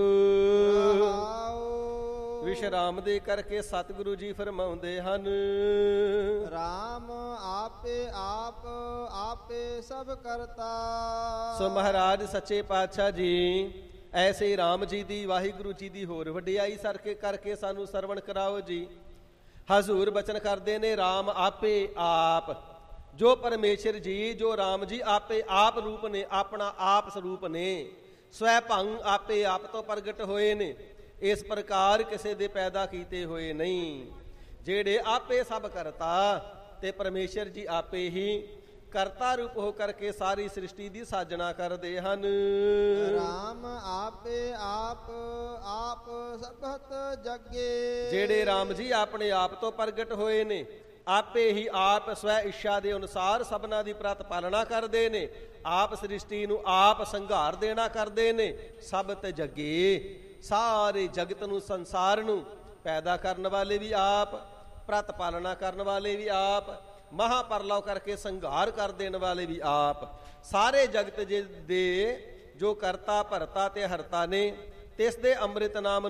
Speaker 1: ਵਿਸ਼ਰਾਮ ਦੇ ਕਰਕੇ ਸਤਿਗੁਰੂ ਜੀ ਫਰਮਾਉਂਦੇ ਹਨ,
Speaker 2: ਰਾਮ ਆਪੇ ਆਪ ਆਪੇ ਸਭ ਕਰਤਾ।
Speaker 1: ਸੋ ਮਹਾਰਾਜ ਸੱਚੇ ਪਾਤਸ਼ਾਹ ਜੀ ਐਸੇ ਰਾਮ ਜੀ ਦੀ, ਵਾਹਿਗੁਰੂ ਜੀ ਦੀ ਹੋਰ ਵਡਿਆਈ ਸਰਕੇ ਕਰਕੇ ਸਾਨੂੰ ਸਰਵਣ ਕਰਾਓ ਜੀ। ਹਜ਼ੂਰ ਬਚਨ ਕਰਦੇ ਨੇ, ਰਾਮ ਆਪੇ ਆਪ, ਜੋ ਪਰਮੇਸ਼ਰ ਜੀ, ਜੋ ਰਾਮ ਜੀ ਆਪੇ ਆਪ ਰੂਪ ਨੇ, ਆਪਣਾ ਆਪ ਸਰੂਪ ਨੇ, ਸਵੈ ਭੰਗ ਆਪੇ ਆਪ ਤੋਂ ਪ੍ਰਗਟ ਹੋਏ ਨੇ, ਇਸ ਪ੍ਰਕਾਰ ਕਿਸੇ ਦੇ ਪੈਦਾ ਕੀਤੇ ਹੋਏ ਨਹੀਂ। ਜਿਹੜੇ ਆਪੇ ਸਭ ਕਰਤਾ, ਤੇ ਪਰਮੇਸ਼ਰ ਜੀ ਆਪੇ ਹੀ ਕਰਤਾ ਰੂਪ ਹੋ ਕਰਕੇ ਸਾਰੀ ਸ੍ਰਿਸ਼ਟੀ ਦੀ ਸਾਜਣਾ ਕਰਦੇ ਹਨ।
Speaker 2: ਰਾਮ ਆਪੇ ਆਪ ਆਪ ਸਭਤ ਜੱਗੇ,
Speaker 1: ਜਿਹੜੇ ਰਾਮ ਜੀ ਆਪਣੇ ਆਪ ਤੋਂ ਪ੍ਰਗਟ ਹੋਏ ਨੇ, ਆਪੇ ਹੀ ਆਪ ਸਵੈ ਇੱਛਾ ਦੇ ਅਨੁਸਾਰ ਸਭਨਾਂ ਦੀ ਪ੍ਰਤ ਪਾਲਣਾ ਕਰਦੇ ਨੇ, ਆਪ ਸ੍ਰਿਸ਼ਟੀ ਨੂੰ ਆਪ ਸੰਘਾਰ ਦੇਣਾ ਕਰਦੇ ਨੇ। ਸਭ ਤੇ ਜੱਗੇ, ਸਾਰੇ ਜਗਤ ਨੂੰ, ਸੰਸਾਰ ਨੂੰ ਪੈਦਾ ਕਰਨ ਵਾਲੇ ਵੀ ਆਪ, ਪ੍ਰਤ ਪਾਲਣਾ ਕਰਨ ਵਾਲੇ ਵੀ ਆਪ, ਮਹਾਪਰਲਵ ਕਰਕੇ ਸੰਘਾਰ ਕਰ ਦੇਣ ਵਾਲੇ ਵੀ ਆਪ। ਸਾਰੇ ਜਗਤ ਦੇ ਜੋ ਕਰਤਾ ਭਰਤਾ ਤੇ ਹਰਤਾ ਨੇ, ਤਿਸ ਦੇ ਅੰਮ੍ਰਿਤ ਨਾਮ